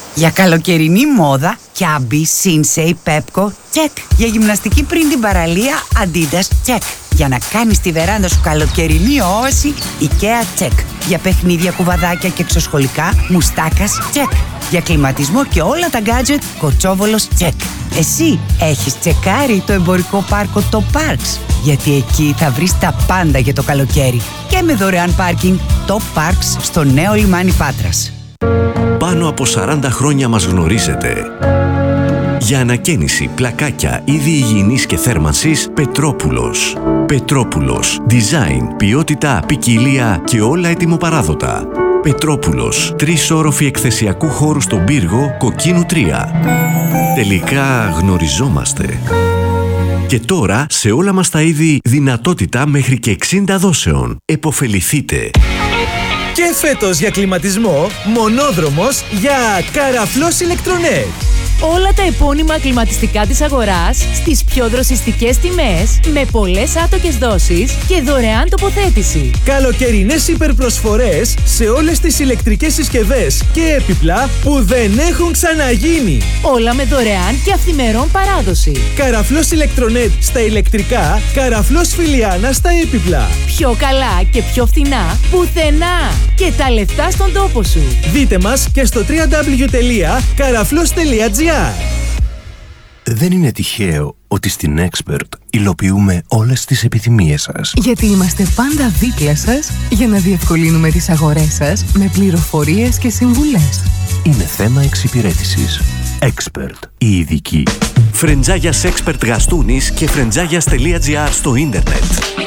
Για καλοκαιρινή μόδα, Κιάμπι, Σίνσεϊ, Πέπκο, τσεκ. Για γυμναστική πριν την παραλία, Αντίντας, τσεκ. Για να κάνεις τη βεράντα σου καλοκαιρινή όαση, IKEA, τσεκ. Για παιχνίδια, κουβαδάκια και εξωσχολικά, Μουστάκας, τσεκ. Για κλιματισμό και όλα τα γκάτζετ, Κοτσόβολος, τσεκ. Εσύ έχεις τσεκάρει το εμπορικό πάρκο το Parks? Γιατί εκεί θα βρεις τα πάντα για το καλοκαίρι. Και με δωρεάν πάρκινγκ, το Parks στο νέο λιμάνι Πάτρας. Πάνω από 40 χρόνια μας γνωρίζετε. Για ανακαίνιση, πλακάκια, είδη υγιεινής και θέρμανσης, Πετρόπουλος. Πετρόπουλος. Design, ποιότητα, ποικιλία και όλα ετοιμοπαράδοτα. Πετρόπουλος. 3 όροφοι εκθεσιακού χώρου στον πύργο, Κοκκίνου 3. Τελικά γνωριζόμαστε. Και τώρα σε όλα μας τα είδη δυνατότητα μέχρι και 60 δόσεων. Εποφεληθείτε. Και φέτος για κλιματισμό, μονόδρομος για Καραφλός Ηλεκτρονέτ. Όλα τα επώνυμα κλιματιστικά της αγοράς στις πιο δροσιστικές τιμές, με πολλές άτοκες δόσεις και δωρεάν τοποθέτηση. Καλοκαιρινές υπερπροσφορές σε όλες τις ηλεκτρικές συσκευές και έπιπλα που δεν έχουν ξαναγίνει. Όλα με δωρεάν και αυθημερών παράδοση. Καραφλός Ηλεκτρονέτ στα ηλεκτρικά, Καραφλός Φιλιάνα στα έπιπλα. Πιο καλά και πιο φθηνά πουθενά. Και τα λεφτά στον τόπο σου. Δείτε μας και στο www.karaflos.gr. Δεν είναι τυχαίο ότι στην Expert υλοποιούμε όλες τις επιθυμίες σας. Γιατί είμαστε πάντα δίπλα σας για να διευκολύνουμε τις αγορές σας με πληροφορίες και συμβουλές. Είναι θέμα εξυπηρέτησης. Expert, η ειδική. Φρεντζάγιας Expert Γαστούνης και φρεντζάγιας.gr στο ίντερνετ.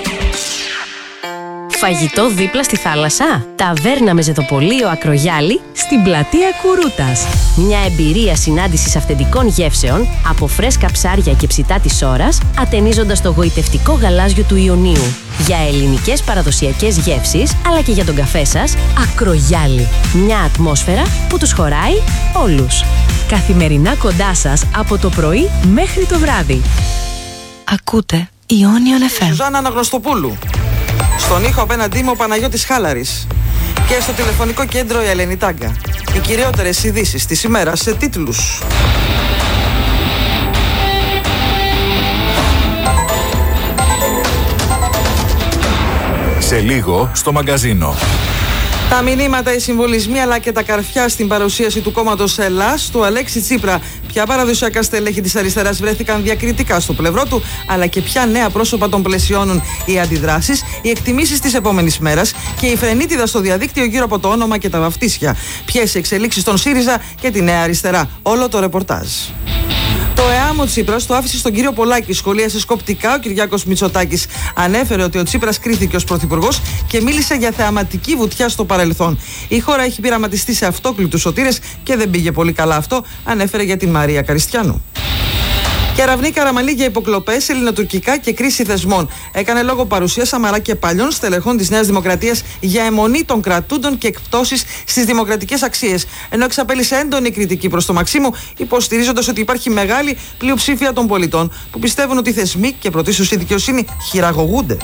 Φαγητό δίπλα στη θάλασσα. Ταβέρνα με ζεδοπολείο Ακρογιάλη στην πλατεία Κουρούτας. Μια εμπειρία συνάντησης αυθεντικών γεύσεων από φρέσκα ψάρια και ψητά της ώρας, ατενίζοντας το γοητευτικό γαλάζιο του Ιωνίου. Για ελληνικές παραδοσιακές γεύσεις, αλλά και για τον καφέ σας, Ακρογιάλη. Μια ατμόσφαιρα που τους χωράει όλους. Καθημερινά κοντά σας από το πρωί μέχρι το βράδυ. Ακούτε Ιόνιον FM. Σουζάννα Αναγνωστοπούλου. Στον ήχο απέναντί μου ο Παναγιώτης Χάλαρης. Και στο τηλεφωνικό κέντρο η Ελένη Τάγκα. Οι κυριότερες ειδήσεις της ημέρας σε τίτλους. Σε λίγο στο μαγκαζίνο. Τα μηνύματα, οι συμβολισμοί αλλά και τα καρφιά στην παρουσίαση του κόμματος Ελλάς του Αλέξη Τσίπρα. Ποια παραδοσιακά στελέχη της αριστεράς βρέθηκαν διακριτικά στο πλευρό του, αλλά και ποια νέα πρόσωπα τον πλαισιώνουν οι αντιδράσεις, οι εκτιμήσεις της επόμενης μέρας και η φρενίτιδα στο διαδίκτυο γύρω από το όνομα και τα βαφτίσια. Ποιες εξελίξεις στον ΣΥΡΙΖΑ και τη Νέα Αριστερά. Όλο το ρεπορτάζ. Το ΕΑΜΟ Τσίπρας το άφησε στον κύριο Πολάκη. Σχολίασε σκοπτικά ο Κυριάκος Μητσοτάκης. Ανέφερε ότι ο Τσίπρας κρίθηκε ως πρωθυπουργός και μίλησε για θεαματική βουτιά στο παρελθόν. Η χώρα έχει πειραματιστεί σε αυτόκλητους σωτήρες και δεν πήγε πολύ καλά αυτό, ανέφερε για την Μαρία Καριστιάνου. Κεραυνή Καραμανλή για υποκλοπές, ελληνοτουρκικά και κρίση θεσμών. Έκανε λόγο παρουσία Σαμαρά και παλιών στελεχών της Νέας Δημοκρατίας για αιμονή των κρατούντων και εκπτώσεις στις δημοκρατικές αξίες. Ενώ εξαπέλυσε έντονη κριτική προς το Μαξίμου, υποστηρίζοντας ότι υπάρχει μεγάλη πλειοψηφία των πολιτών που πιστεύουν ότι οι θεσμοί και πρωτίστως η δικαιοσύνη χειραγωγούνται.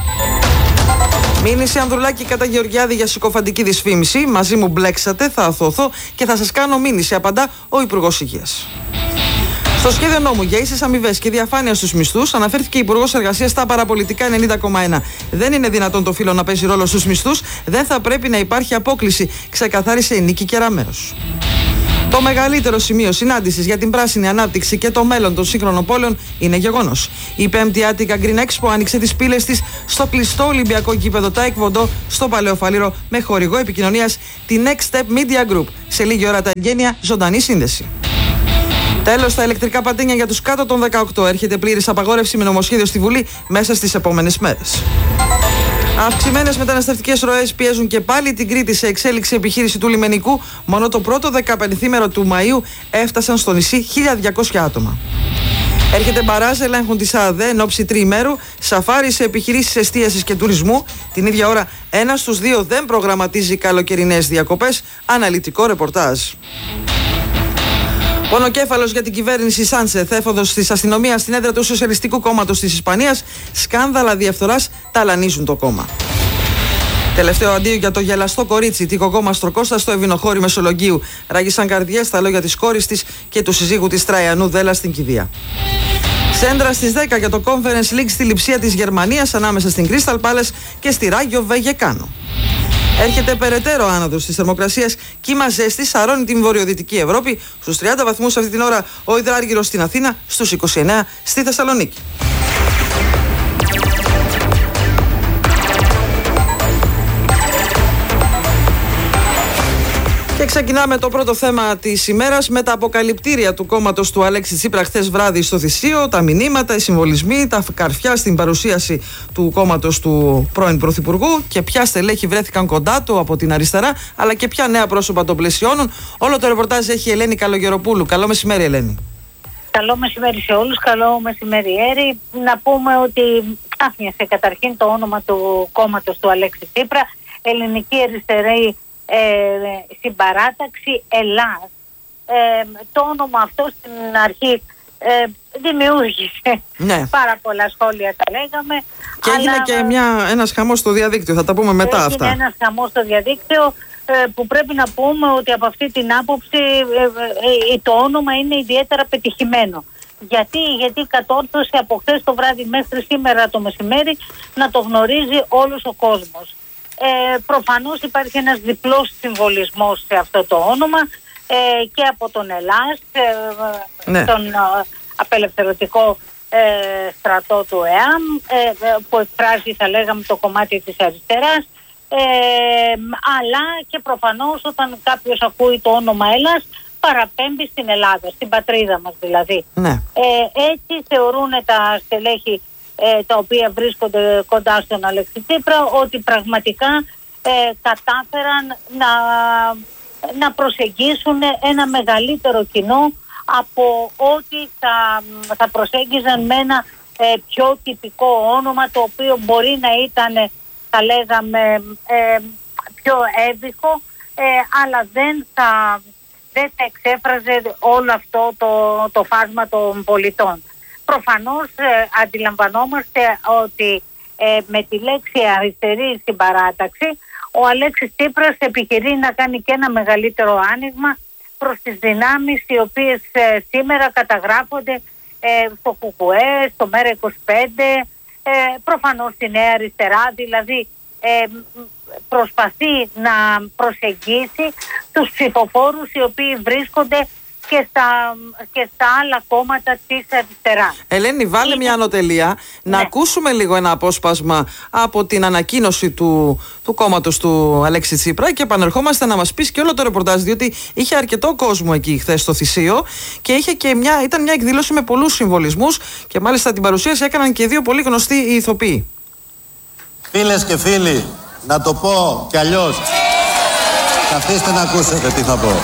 Μήνυση Ανδρουλάκη κατά Γεωργιάδη για συκοφαντική δυσφήμιση. Μαζί μου μπλέξατε, θα αθωθώ και θα σας κάνω μήνυση, απαντά ο Υπουργός Υγείας. Στο σχέδιο νόμου για ίσες αμοιβές και διαφάνεια στους μισθούς αναφέρθηκε η Υπουργός Εργασίας στα παραπολιτικά 90,1. Δεν είναι δυνατόν το φύλο να παίζει ρόλο στους μισθούς, δεν θα πρέπει να υπάρχει απόκλιση, ξεκαθάρισε η Νίκη Κεραμέως. Το μεγαλύτερο σημείο συνάντησης για την πράσινη ανάπτυξη και το μέλλον των σύγχρονων πόλεων είναι γεγονός. Η 5η Attica Green Expo άνοιξε τις πύλες της στο κλειστό Ολυμπιακό γήπεδο Taekwondo στο Παλαιό Φαλήρο με χορηγό επικοινωνίας τη Next Step Media Group. Σε λίγη ώρα τα εγγένεια, ζωντανή σύνδεση. Τέλος, τα ηλεκτρικά πατίνια για τους κάτω των 18. Έρχεται πλήρης απαγόρευση με νομοσχέδιο στη Βουλή μέσα στις επόμενες μέρες. Αυξημένες μεταναστευτικές ροές πιέζουν και πάλι την Κρήτη σε εξέλιξη επιχείρηση του λιμενικού. Μόνο το πρώτο 15ήμερο του Μαΐου έφτασαν στο νησί 1.200 άτομα. Έρχεται μπαράζ ελέγχων της ΑΔΕ εν ώψη τριημέρου, σαφάρι σε επιχειρήσεις εστίασης και τουρισμού. Την ίδια ώρα, 1 στους 2 δεν προγραμματίζει καλοκαιρινές διακοπές. Αναλυτικό ρεπορτάζ. Πονοκέφαλος για την κυβέρνηση Σάντσεθ, έφοδος της αστυνομίας στην έδρα του Σοσιαλιστικού Κόμματος της Ισπανίας. Σκάνδαλα διαφθοράς ταλανίζουν το κόμμα. Τελευταίο αντίο για το γελαστό κορίτσι. Τη Γογό Μαστροκώστα στο Ευηνοχώρι Μεσολογγίου. Ράγισαν καρδιές στα λόγια της κόρης της και του συζύγου της Τραϊανού Δέλα στην κηδεία. Σέντρα στις 10 για το Conference League στη Λειψία της Γερμανίας ανάμεσα στην Crystal Palace και στη Ράγιο Βεγεκάνο. Έρχεται περαιτέρω άνοδος της θερμοκρασίας. Κύμα ζέστης σαρώνει την βορειοδυτική Ευρώπη. Στους 30 βαθμούς αυτή την ώρα ο υδράργυρος στην Αθήνα, στους 29 στη Θεσσαλονίκη. Και ξεκινάμε το πρώτο θέμα της ημέρας με τα αποκαλυπτήρια του κόμματος του Αλέξη Τσίπρα χθες βράδυ στο Θησίο, τα μηνύματα, οι συμβολισμοί, τα καρφιά στην παρουσίαση του κόμματος του πρώην Πρωθυπουργού και ποια στελέχη βρέθηκαν κοντά του από την αριστερά, αλλά και ποια νέα πρόσωπα τον πλαισιώνουν. Όλο το ρεπορτάζ έχει η Ελένη Καλογεροπούλου. Καλό μεσημέρι, Ελένη. Καλό μεσημέρι σε όλους, καλό μεσημέρι Έρη. Να πούμε ότι άφηνιασε καταρχήν το όνομα του κόμματος του Αλέξη Τσίπρα, Ελληνική Αριστερή Συμπαράταξη Ελλάς. Το όνομα αυτό στην αρχή δημιούργησε πάρα πολλά σχόλια, τα λέγαμε. Και έγινε και ένας χαμός στο διαδίκτυο, θα τα πούμε μετά αυτά. Έγινε ένας χαμός στο διαδίκτυο που πρέπει να πούμε ότι από αυτή την άποψη το όνομα είναι ιδιαίτερα πετυχημένο. Γιατί κατόρθωσε από χθες το βράδυ μέχρι σήμερα το μεσημέρι να το γνωρίζει όλος ο κόσμος. Προφανώς υπάρχει ένας διπλός συμβολισμός σε αυτό το όνομα και από τον Ελλάς, τον απελευθερωτικό στρατό του ΕΑΜ, που εκφράζει, θα λέγαμε, το κομμάτι της αριστεράς, αλλά και προφανώς όταν κάποιος ακούει το όνομα Ελλάς παραπέμπει στην Ελλάδα, στην πατρίδα μας δηλαδή. Έτσι θεωρούν τα στελέχη τα οποία βρίσκονται κοντά στον Αλέξη Τσίπρα ότι πραγματικά κατάφεραν να προσεγγίσουν ένα μεγαλύτερο κοινό από ό,τι θα προσέγγιζαν με ένα πιο τυπικό όνομα, το οποίο μπορεί να ήταν, θα λέγαμε, πιο εύβυχο, αλλά δεν θα εξέφραζε όλο αυτό το φάσμα των πολιτών. Προφανώς αντιλαμβανόμαστε ότι με τη λέξη αριστερή συμπαράταξη ο Αλέξης Τσίπρας επιχειρεί να κάνει και ένα μεγαλύτερο άνοιγμα προς τις δυνάμεις οι οποίες σήμερα καταγράφονται στο ΚΚΕ, στο ΜΕΡΑ25, προφανώς στη Νέα Αριστερά, δηλαδή προσπαθεί να προσεγγίσει τους ψηφοφόρους οι οποίοι βρίσκονται και στα άλλα κόμματα της αριστεράς. Ελένη, βάλε μια ανωτελεία να ακούσουμε λίγο ένα απόσπασμα από την ανακοίνωση του κόμματος του Αλέξη Τσίπρα και επανερχόμαστε να μας πεις και όλο το ρεπορτάζ, διότι είχε αρκετό κόσμο εκεί χθες στο Θησίο και ήταν μια εκδήλωση με πολλούς συμβολισμούς και μάλιστα την παρουσίαση έκαναν και δύο πολύ γνωστοί ηθοποιοί. Φίλες και φίλοι, να το πω κι αλλιώς, καθίστε να ακούσετε τι θα πω.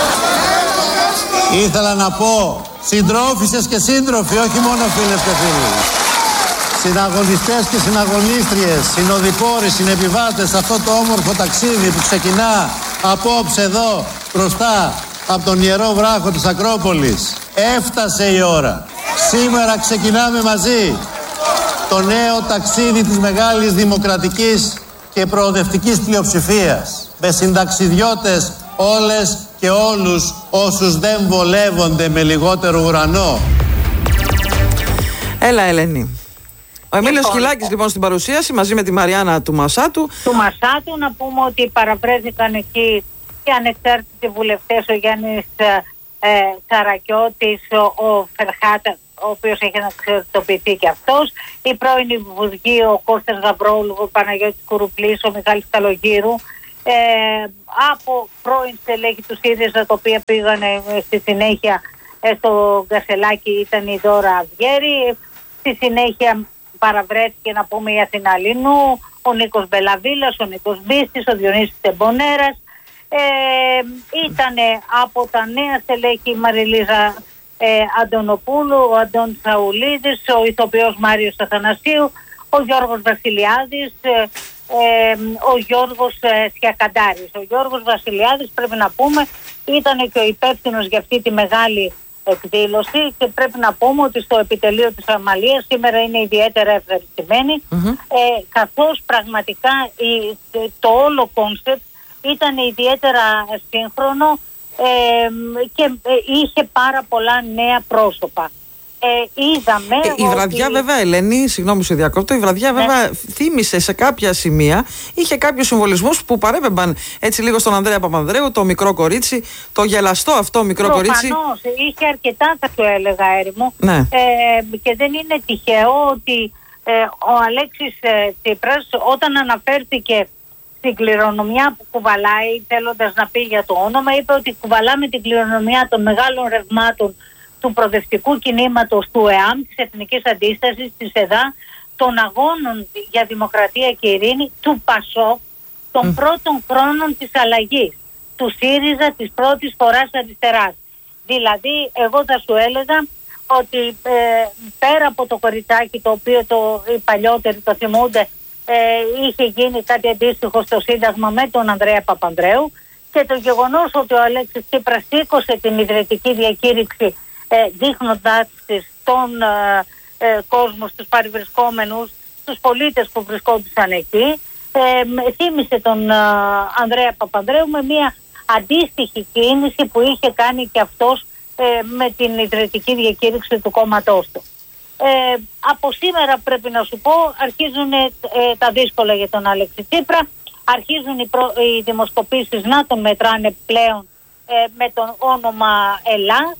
Ήθελα να πω συντρόφισσες και σύντροφοι, όχι μόνο φίλες και φίλοι. Συναγωνιστές και συναγωνίστριες, συνοδοιπόροι, συνεπιβάτες σε αυτό το όμορφο ταξίδι που ξεκινά απόψε εδώ μπροστά από τον Ιερό Βράχο της Ακρόπολης. Έφτασε η ώρα. Σήμερα ξεκινάμε μαζί το νέο ταξίδι της μεγάλης δημοκρατικής και προοδευτικής πλειοψηφίας. Με συνταξιδιώτες όλες και όλους όσους δεν βολεύονται με λιγότερο ουρανό. Έλα, Ελένη. Ο Εμίλιος Σκυλάκης λοιπόν στην παρουσίαση μαζί με τη Μαριάννα του Μασάτου. Να πούμε ότι παραβρέθηκαν εκεί και ανεξάρτητοι βουλευτές, ο Γιάννης Καρακιώτης, ο Φερχάτα, ο οποίος έχει αναξαρτητοποιηθεί και αυτός, η πρώην Υπουργοί, ο Κώστας Γαβρόλου, ο Παναγιώτης Κουρουπλής, ο Μιχάλης Καλογύρου, από πρώην στελέχη του ΣΥΡΙΖΑ, τα οποία πήγαν στη συνέχεια στο Γκασελάκι, ήταν η Δώρα Αυγέρη. Στη συνέχεια παραβρέθηκε, να πούμε, η Αθηνά Λινού, ο Νίκος Μπελαβίλας, ο Νίκος Μπίστης, ο Διονύσης Τεμπονέρας. Ήταν από τα νέα στελέχη η Μαριλίζα Αντωνοπούλου, ο Αντών Σαουλίδης, ο ηθοποιός Μάριος Αθανασίου, ο Γιώργος Βασιλιάδης, ο Γιώργος Σιακαντάρης. Ο Γιώργος Βασιλιάδης, πρέπει να πούμε, ήταν και ο υπεύθυνος για αυτή τη μεγάλη εκδήλωση και πρέπει να πούμε ότι στο επιτελείο της Αμαλίας σήμερα είναι ιδιαίτερα ευχαριστημένοι, καθώς πραγματικά το όλο κόνσεπτ ήταν ιδιαίτερα σύγχρονο και είχε πάρα πολλά νέα πρόσωπα. Είδαμε η βραδιά βέβαια, Ελένη, συγγνώμη σε διακόπτω, η βραδιά βέβαια θύμισε σε κάποια σημεία, είχε κάποιους συμβολισμούς που παρέπεμπαν έτσι λίγο στον Ανδρέα Παπανδρέου, το μικρό κορίτσι, το γελαστό αυτό μικρό κορίτσι. Προφανώς, είχε αρκετά, θα το έλεγα, Έρημο. Και δεν είναι τυχαίο ότι ο Αλέξης Τσίπρας, όταν αναφέρθηκε στην κληρονομιά που κουβαλάει, θέλοντας να πει για το όνομα, είπε ότι κουβαλάμε την κληρονομιά των μεγάλων ρευμάτων του προοδευτικού κινήματος του ΕΑΜ, της Εθνικής Αντίστασης, της ΕΔΑ, των αγώνων για δημοκρατία και ειρήνη, του ΠΑΣΟΚ, των πρώτων χρόνων της αλλαγής, του ΣΥΡΙΖΑ, της πρώτης φοράς αριστεράς. Δηλαδή, εγώ θα σου έλεγα ότι πέρα από το κοριτσάκι, το οποίο οι παλιότεροι το θυμούνται, είχε γίνει κάτι αντίστοιχο στο Σύνταγμα με τον Ανδρέα Παπανδρέου, και το γεγονός ότι ο Αλέξης Τσίπρας σήκωσε την ιδρυτική διακήρυξη δείχνοντας στον κόσμο, στους παρευρισκόμενους, στους πολίτες που βρισκόντουσαν εκεί, θύμισε τον Ανδρέα Παπανδρέου με μια αντίστοιχη κίνηση που είχε κάνει και αυτός με την ιδρυτική διακήρυξη του κόμματός του. Από σήμερα πρέπει να σου πω, αρχίζουν τα δύσκολα για τον Αλέξη Τσίπρα, αρχίζουν οι δημοσκοπήσεις να τον μετράνε πλέον με το όνομα Ελλάς.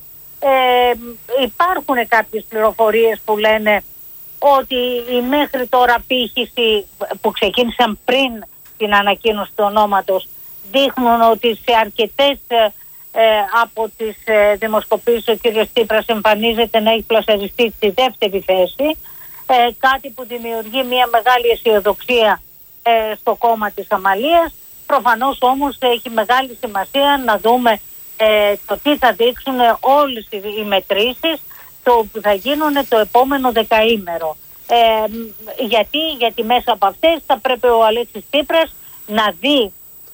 Υπάρχουν κάποιες πληροφορίες που λένε ότι η μέχρι τώρα απήχηση που ξεκίνησαν πριν την ανακοίνωση του ονόματος δείχνουν ότι σε αρκετές από τις δημοσκοπήσεις ο κ. Τσίπρας εμφανίζεται να έχει πλασαριστεί στη δεύτερη θέση, κάτι που δημιουργεί μια μεγάλη αισιοδοξία στο κόμμα της Αμαλίας. Προφανώς όμως έχει μεγάλη σημασία να δούμε το τι θα δείξουν όλες οι μετρήσεις που θα γίνουν το επόμενο δεκαήμερο. Γιατί μέσα από αυτές θα πρέπει ο Αλέξης Τσίπρας να δει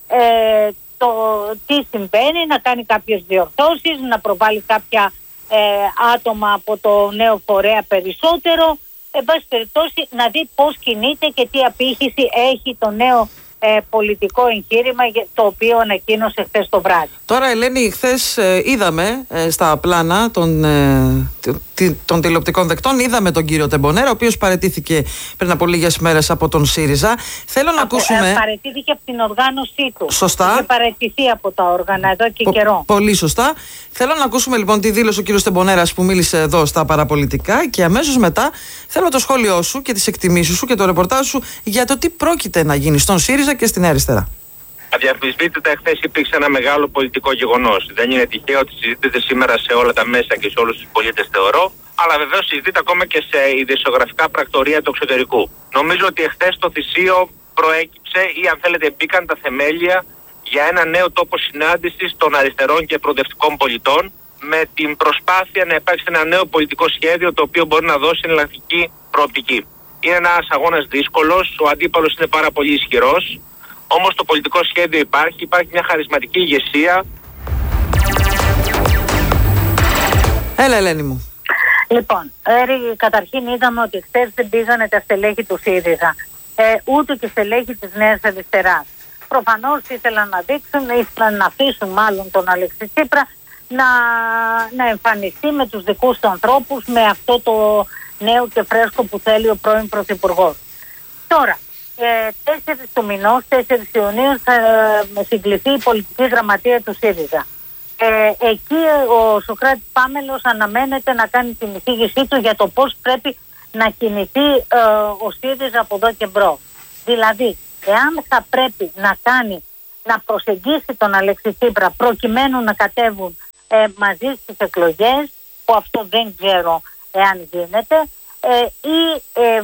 τι συμβαίνει, να κάνει κάποιες διορθώσεις, να προβάλλει κάποια άτομα από το νέο φορέα περισσότερο, εν πάση περιπτώσει να δει πώς κινείται και τι απήχηση έχει το νέο πολιτικό εγχείρημα το οποίο ανακοίνωσε χθες το βράδυ. Τώρα, Ελένη, χθες είδαμε στα πλάνα των τηλεοπτικών δεκτών, είδαμε τον κύριο Τεμπονέρα, ο οποίος παραιτήθηκε πριν από λίγες μέρες από τον ΣΥΡΙΖΑ. Θέλω να ακούσουμε. Παραιτήθηκε από την οργάνωσή του. Σωστά. Είχε παραιτηθεί από τα όργανα εδώ και καιρό. Πολύ σωστά. Θέλω να ακούσουμε λοιπόν τι δήλωσε ο κύριος Τεμπονέρας που μίλησε εδώ στα παραπολιτικά, και αμέσως μετά θέλω το σχόλιο σου και τις εκτιμήσεις σου και το ρεπορτάζ σου για το τι πρόκειται να γίνει στον ΣΥΡΙΖΑ και στην αριστερά. Αδιαμφισβήτητα, χθες υπήρξε ένα μεγάλο πολιτικό γεγονός. Δεν είναι τυχαίο ότι συζητείται σήμερα σε όλα τα μέσα και σε όλους τους πολίτες, θεωρώ, αλλά βεβαίως συζητείται ακόμα και σε ειδησιογραφικά πρακτορεία του εξωτερικού. Νομίζω ότι εχθές το θυσίο προέκυψε, ή αν θέλετε μπήκαν τα θεμέλια για ένα νέο τόπο συνάντησης των αριστερών και προοδευτικών πολιτών, με την προσπάθεια να υπάρξει ένα νέο πολιτικό σχέδιο το οποίο μπορεί να δώσει εναλλακτική προοπτική. Είναι ένας αγώνας δύσκολος, ο αντίπαλος είναι πάρα πολύ ισχυρός. Όμως το πολιτικό σχέδιο υπάρχει μια χαρισματική ηγεσία. Έλα, Ελένη μου. Λοιπόν, καταρχήν είδαμε ότι χθες δεν πήγανε τα στελέχη του ΣΥΡΙΖΑ, ούτε και στελέχη της Νέας Αριστεράς. Προφανώς ήθελαν να δείξουν, ήθελαν να αφήσουν μάλλον τον Αλέξη Τσίπρα να εμφανιστεί με τους δικούς του ανθρώπους, με αυτό το νέο και φρέσκο που θέλει ο πρώην Πρωθυπουργός. Τώρα, 4 του μηνός, 4 Ιουνίου, θα συγκληθεί η πολιτική γραμματεία του ΣΥΡΙΖΑ. Εκεί ο Σωκράτης Πάμελος αναμένεται να κάνει την εισήγησή του για το πώς πρέπει να κινηθεί ο ΣΥΡΙΖΑ από εδώ και μπρος. Δηλαδή, εάν θα πρέπει να προσεγγίσει τον Αλέξη Τσίπρα προκειμένου να κατέβουν μαζί στις εκλογές, που αυτό δεν ξέρω εάν γίνεται, ή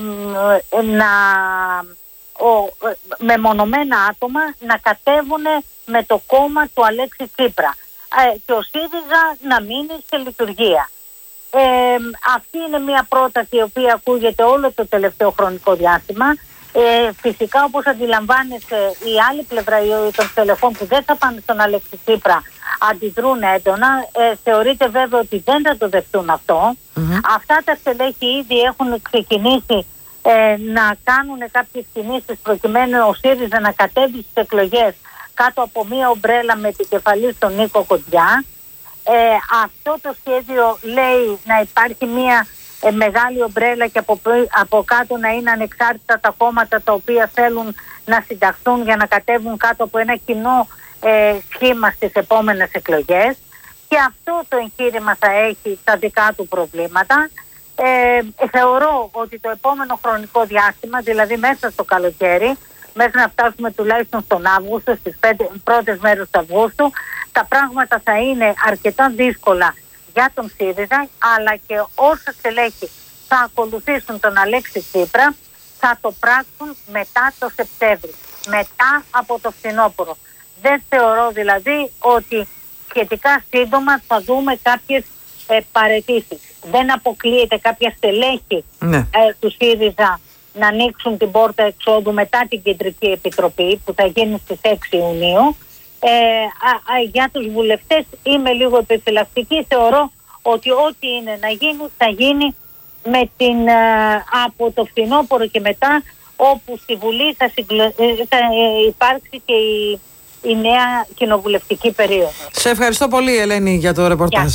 μεμονωμένα άτομα να κατέβουν με το κόμμα του Αλέξη Τσίπρα και ο ΣΥΡΙΖΑ να μείνει σε λειτουργία. Αυτή είναι μια πρόταση η οποία ακούγεται όλο το τελευταίο χρονικό διάστημα. Φυσικά, όπως αντιλαμβάνεσαι, η άλλη πλευρά των στελεχών που δεν θα πάνε στον Αλέξη Τσίπρα, αντιδρούν έντονα. Θεωρείται βέβαια ότι δεν θα το δεχτούν αυτό. Αυτά τα στελέχη ήδη έχουν ξεκινήσει να κάνουν κάποιες κινήσεις προκειμένου ο ΣΥΡΙΖΑ να κατέβει στις εκλογές κάτω από μία ομπρέλα με επικεφαλή στον Νίκο Κοντζιά. Αυτό το σχέδιο λέει να υπάρχει μία μεγάλη ομπρέλα και από κάτω να είναι ανεξάρτητα τα κόμματα τα οποία θέλουν να συνταχθούν για να κατέβουν κάτω από ένα κοινό σχήμα στις επόμενες εκλογές. Και αυτό το εγχείρημα θα έχει τα δικά του προβλήματα. Θεωρώ ότι το επόμενο χρονικό διάστημα, δηλαδή μέσα στο καλοκαίρι, μέχρι να φτάσουμε τουλάχιστον στον Αύγουστο, στις πρώτες μέρες του Αυγούστου, τα πράγματα θα είναι αρκετά δύσκολα για τον ΣΥΡΙΖΑ, αλλά και όσα στελέχη θα ακολουθήσουν τον Αλέξη Τσίπρα θα το πράξουν μετά το Σεπτέμβρη, μετά από το φθινόπωρο. Δεν θεωρώ δηλαδή ότι σχετικά σύντομα θα δούμε κάποιες παραιτήσεις. Δεν αποκλείεται κάποια στελέχη του ΣΥΡΙΖΑ να ανοίξουν την πόρτα εξόδου μετά την Κεντρική Επιτροπή που θα γίνει στις 6 Ιουνίου. Για τους βουλευτές είμαι λίγο επιφυλακτική. Θεωρώ ότι ό,τι είναι να γίνει θα γίνει με από το φθινόπωρο και μετά, όπου στη Βουλή θα υπάρξει και η νέα κοινοβουλευτική περίοδο. Σε ευχαριστώ πολύ, Ελένη, για το ρεπορτάζ.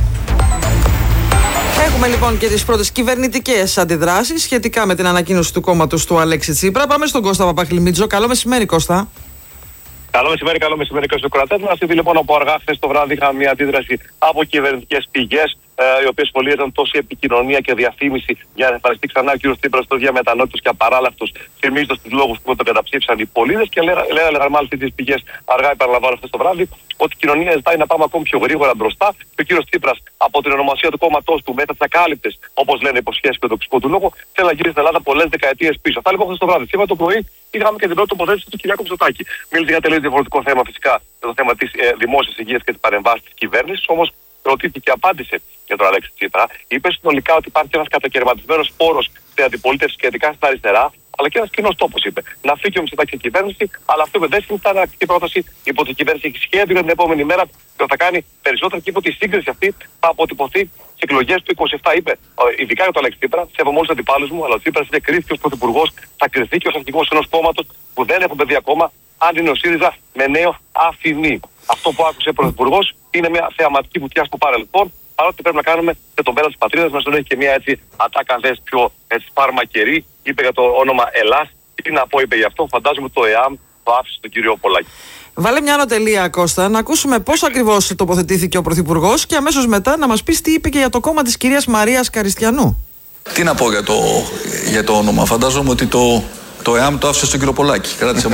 Έχουμε λοιπόν και τις πρώτες κυβερνητικές αντιδράσεις σχετικά με την ανακοίνωση του κόμματος του Αλέξη Τσίπρα. Πάμε στον Κώστα Παπαχλημίτζο. Καλό μεσημέρι, Κώστα. Καλό μεσημέρι και στους κρατές μας. Ήδη λοιπόν από αργά χθες το βράδυ είχαμε μια αντίδραση από κυβερνητικές πηγές, οι οποίες σχολίαζαν τόση επικοινωνία και διαφήμιση για να εμφανιστεί ξανά ο κ. Τσίπρας τόσο διαμετανόητος και απαράλλαχτος, θυμίζοντας τους λόγους που τον καταψήφισαν οι πολίτες. Και λέγανε μάλιστα τις πηγές, αργά επαναλαμβάνω χθες το βράδυ, ότι η κοινωνία ζητάει να πάμε ακόμη πιο γρήγορα μπροστά. Και ο κ. Τσίπρας από την ονομασία του κόμματός του με τις ακάλυπτες, όπως λένε, υποσχέσεις και το ψυχικό του λόγο, θέλει να γυρίσει στην Ελλάδα πολλές δεκαετίες πίσω. Αυτά λοιπόν χθες το βράδυ. Σήμερα το πρωί είχαμε και την πρώτη τοποθέτηση του Κυριάκου Μητσοτάκη. Μίλησε για τελείως διαφορετικό θέμα φυσικά, για το θέμα της δημόσιας υγείας και της παρεμβάσης της κυβέρνησης. Όμως ρωτήθηκε και απάντησε για τον Αλέξη Τσίπρα. Είπε συνολικά ότι υπάρχει ένας κατακαιρματισμένος πόρος στην αντιπολίτευση και ειδικά στα αριστερά, αλλά και ένας κοινός τόπος, είπε. Να φύγει ο Μητσοτάκης στην κυβέρνηση, αλλά αυτό δεν είναι ανακτική πρόταση. Είπε ότι η κυβέρνηση έχει σχέδιο για την επόμενη μέρα και θα κάνει περισσότερα και είπε ότι η σύγκριση αυτή θα αποτυπωθεί στις εκλογές του 27. Είπε, ειδικά για τον Αλέξη Τσίπρα, σέβομαι όλους τους αντιπάλους μου, αλλά ο Τσίπρας είναι κρίθηκε ως πρωθυπουργός, θα κριθεί και ως αρχηγός ενός κόμματος που δεν έχουν παιδί ακόμα, αν είναι ο ΣΥΡΙΖΑ με νέο αφημί. Αυτό που άκουσε ο πρωθυπουργός είναι μια θεαματική βουτιά στο παρελθόν, παρότι πρέπει να κάνουμε και τον πέρα της πατρίδας μας. Τον έχει και μια έτσι ατάκα, αν θες, πιο φαρμακερή. Είπε για το όνομα Ελλάς. Τι να πω, είπε γι' αυτό. Φαντάζομαι το ΕΑΜ το άφησε τον κύριο Πολάκη. Βάλε μια ανωτελεία, Κώστα, να ακούσουμε πώς ακριβώς τοποθετήθηκε ο πρωθυπουργός και αμέσως μετά να μας πεις τι είπε και για το κόμμα της κυρίας Μαρίας Καριστιανού. Τι να πω για το όνομα. Φαντάζομαι ότι το ΕΑΜ το άφησε στον κύριο Πολάκη. Κράτησε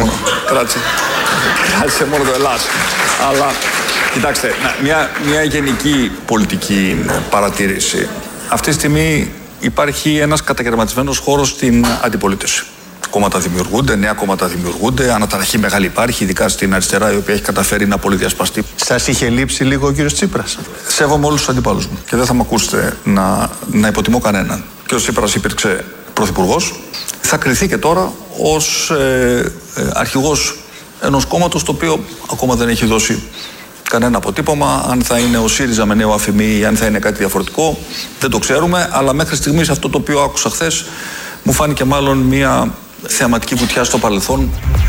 μόνο το Ελλάς. Αλλά κοιτάξτε, μια γενική πολιτική παρατήρηση. Αυτή τη στιγμή υπάρχει ένας κατακαιρματισμένος χώρος στην αντιπολίτευση. Κόμματα δημιουργούνται, νέα κόμματα δημιουργούνται, αναταραχή μεγάλη υπάρχει, ειδικά στην αριστερά, η οποία έχει καταφέρει να πολυδιασπαστεί. Σας είχε λείψει λίγο ο κύριος Τσίπρας? Σέβομαι όλους τους αντιπάλους μου και δεν θα με ακούσετε να υποτιμώ κανέναν. Ο κύριος Τσίπρας υπήρξε πρωθυπουργός, θα κριθεί και τώρα ως αρχηγός ενός κόμματος το οποίο ακόμα δεν έχει δώσει κανένα αποτύπωμα. Αν θα είναι ο ΣΥΡΙΖΑ με νέο αφημί ή αν θα είναι κάτι διαφορετικό, δεν το ξέρουμε. Αλλά μέχρι στιγμής αυτό το οποίο άκουσα χθες μου φάνηκε μάλλον μια θεαματική βουτιά στο παρελθόν.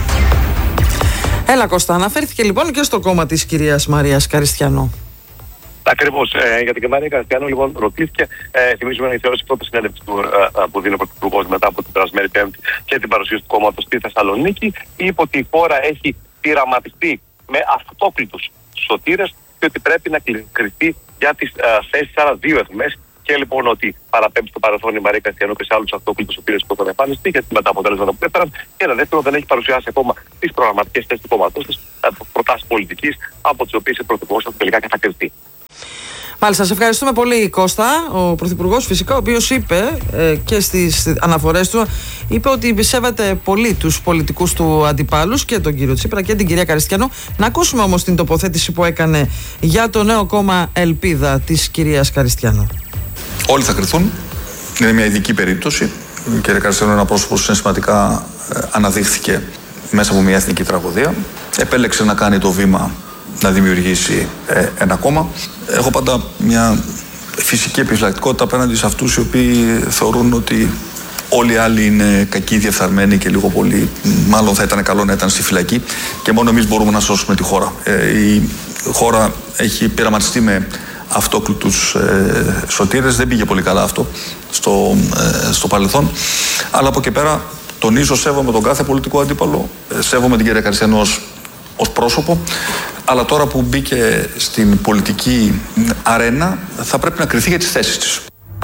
Έλα, Κώστα, αναφέρθηκε λοιπόν και στο κόμμα της κυρίας Μαρίας Καριστιανού. Ακριβώς. Για την Μαρία Καριστιανού, λοιπόν, ρωτήθηκε. Θυμίζουμε να η πρώτη συνέντευξη που δίνει ο πρωθυπουργός μετά από την περασμένη Πέμπτη και την παρουσίαση του κόμματος στη Θεσσαλονίκη. Είπε ότι η χώρα έχει πειραματιστεί με αυτόκλητους σωτήρες και ότι πρέπει να κριθεί για τις θέσεις, άρα 2 αιχμές. Και λοιπόν ότι παραπέμπει στο παρελθόν η Μαρία Καριστιανού και σε άλλους αυτόκλητους σωτήρες που έχουν εμφανιστεί και με τα αποτέλεσματα που έφεραν. Και ένα δεύτερο, δεν έχει παρουσιάσει ακόμα τις προγραμματικές θέσεις του κόμματός της, προτάσεις πολιτικής, από τις οποίες η πρωθυπουργός τελικά και θα κριθεί. Μάλιστα, σε ευχαριστούμε πολύ, Κώστα. Ο πρωθυπουργός φυσικά, ο οποίος είπε και στις αναφορές του, είπε ότι σέβεται πολύ τους πολιτικούς του αντιπάλους και τον κύριο Τσίπρα και την κυρία Καριστιανού. Να ακούσουμε όμως την τοποθέτηση που έκανε για το νέο κόμμα Ελπίδα της κυρίας Καριστιανού. Όλοι θα κριθούν. Είναι μια ειδική περίπτωση. Η κυρία Καριστιανού είναι ένα πρόσωπο που συναισθηματικά αναδείχθηκε μέσα από μια εθνική τραγωδία. Επέλεξε να κάνει το βήμα να δημιουργήσει ένα κόμμα. Έχω πάντα μια φυσική επιφυλακτικότητα απέναντι σε αυτούς οι οποίοι θεωρούν ότι όλοι οι άλλοι είναι κακοί, διεφθαρμένοι και λίγο πολύ μάλλον θα ήταν καλό να ήταν στη φυλακή και μόνο εμείς μπορούμε να σώσουμε τη χώρα. Η χώρα έχει πειραματιστεί με αυτόκλητους σωτήρες, δεν πήγε πολύ καλά αυτό στο παρελθόν, αλλά από εκεί πέρα τονίζω, σέβομαι τον κάθε πολιτικό αντίπαλο, σέβομαι την κυρία Καριστιανού ως πρόσωπο, αλλά τώρα που μπήκε στην πολιτική αρένα θα πρέπει να κριθεί για τις θέσεις της.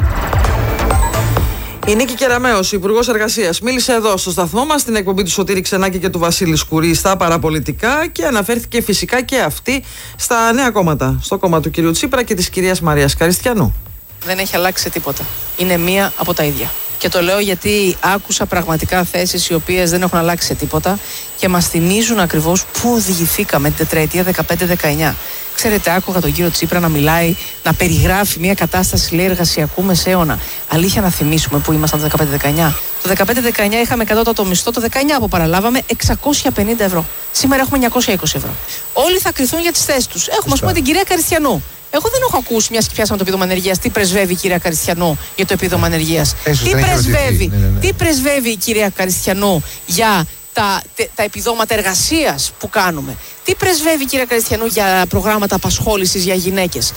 Η Νίκη Κεραμέως, Υπουργός Εργασίας, μίλησε εδώ στο σταθμό μας στην εκπομπή του Σωτήρη Ξενάκη και του Βασίλη Σκουρή στα παραπολιτικά και αναφέρθηκε φυσικά και αυτή στα νέα κόμματα. Στο κόμμα του κυρίου Τσίπρα και της κυρίας Μαρίας Καριστιανού. Δεν έχει αλλάξει τίποτα. Είναι μία από τα ίδια. Και το λέω γιατί άκουσα πραγματικά θέσεις οι οποίες δεν έχουν αλλάξει τίποτα και μας θυμίζουν ακριβώς πού οδηγηθήκαμε την τετραετία 15-19. Ξέρετε, άκουγα τον κύριο Τσίπρα να μιλάει, να περιγράφει μια κατάσταση, λέει, εργασιακού μεσαίωνα. Αλήθεια να θυμίσουμε που ήμασταν το 15-19. Το 15-19 είχαμε κατώτατο μισθό, το 19 που παραλάβαμε 650 ευρώ. Σήμερα έχουμε 920 ευρώ. Όλοι θα κριθούν για τις θέσεις τους. Έχουμε, ας πούμε, την κυρία Καριστιανού. Εγώ δεν έχω ακούσει, μια και πιάσαμε το επίδομα ανεργίας, τι πρεσβεύει η κυρία Καριστιανού για το επίδομα ανεργίας. Τι πρεσβεύει η κυρία Καριστιανού για τα επιδόματα εργασίας που κάνουμε. Τι πρεσβεύει η κυρία Καριστιανού για προγράμματα απασχόλησης για γυναίκες.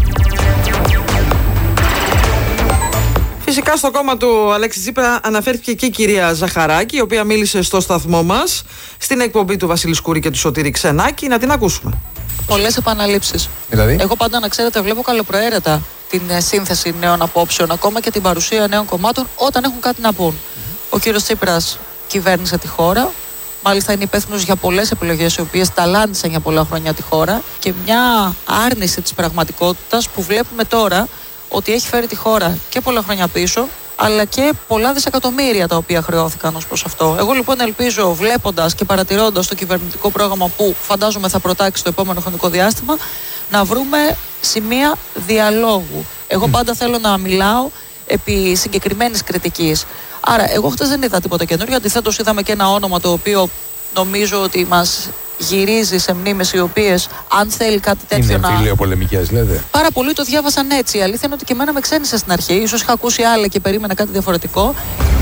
Φυσικά στο κόμμα του Αλέξη Τσίπρα αναφέρθηκε και η κυρία Ζαχαράκη, η οποία μίλησε στο σταθμό μας στην εκπομπή του Βασίλη Σκουρή και του Σωτήρη Ξενάκη. Να την ακούσουμε. Πολλές επαναλήψεις. Δηλαδή? Εγώ πάντα, να ξέρετε, βλέπω καλοπροαίρετα την σύνθεση νέων απόψεων, ακόμα και την παρουσία νέων κομμάτων όταν έχουν κάτι να πούν. Ο κύριος Τσίπρας κυβέρνησε τη χώρα. Μάλιστα είναι υπεύθυνος για πολλές επιλογές οι οποίες ταλάντισαν για πολλά χρόνια τη χώρα και μια άρνηση της πραγματικότητας που βλέπουμε τώρα ότι έχει φέρει τη χώρα και πολλά χρόνια πίσω, αλλά και πολλά δισεκατομμύρια τα οποία χρεώθηκαν ως προς αυτό. Εγώ λοιπόν ελπίζω, βλέποντας και παρατηρώντας το κυβερνητικό πρόγραμμα που φαντάζομαι θα προτάξει το επόμενο χρονικό διάστημα, να βρούμε σημεία διαλόγου. Εγώ πάντα θέλω να μιλάω επί συγκεκριμένης κριτικής. Άρα, εγώ χτες δεν είδα τίποτα καινούριο. Αντιθέτως, είδαμε και ένα όνομα το οποίο νομίζω ότι μας γυρίζει σε μνήμες οι οποίες, αν θέλει κάτι τέτοιο είναι φιλιοπολεμικές, λέτε. Πάρα πολλοί το διάβασαν έτσι. Η αλήθεια είναι ότι και εμένα με ξένησε στην αρχή. Ίσως είχα ακούσει άλλα και περίμενα κάτι διαφορετικό.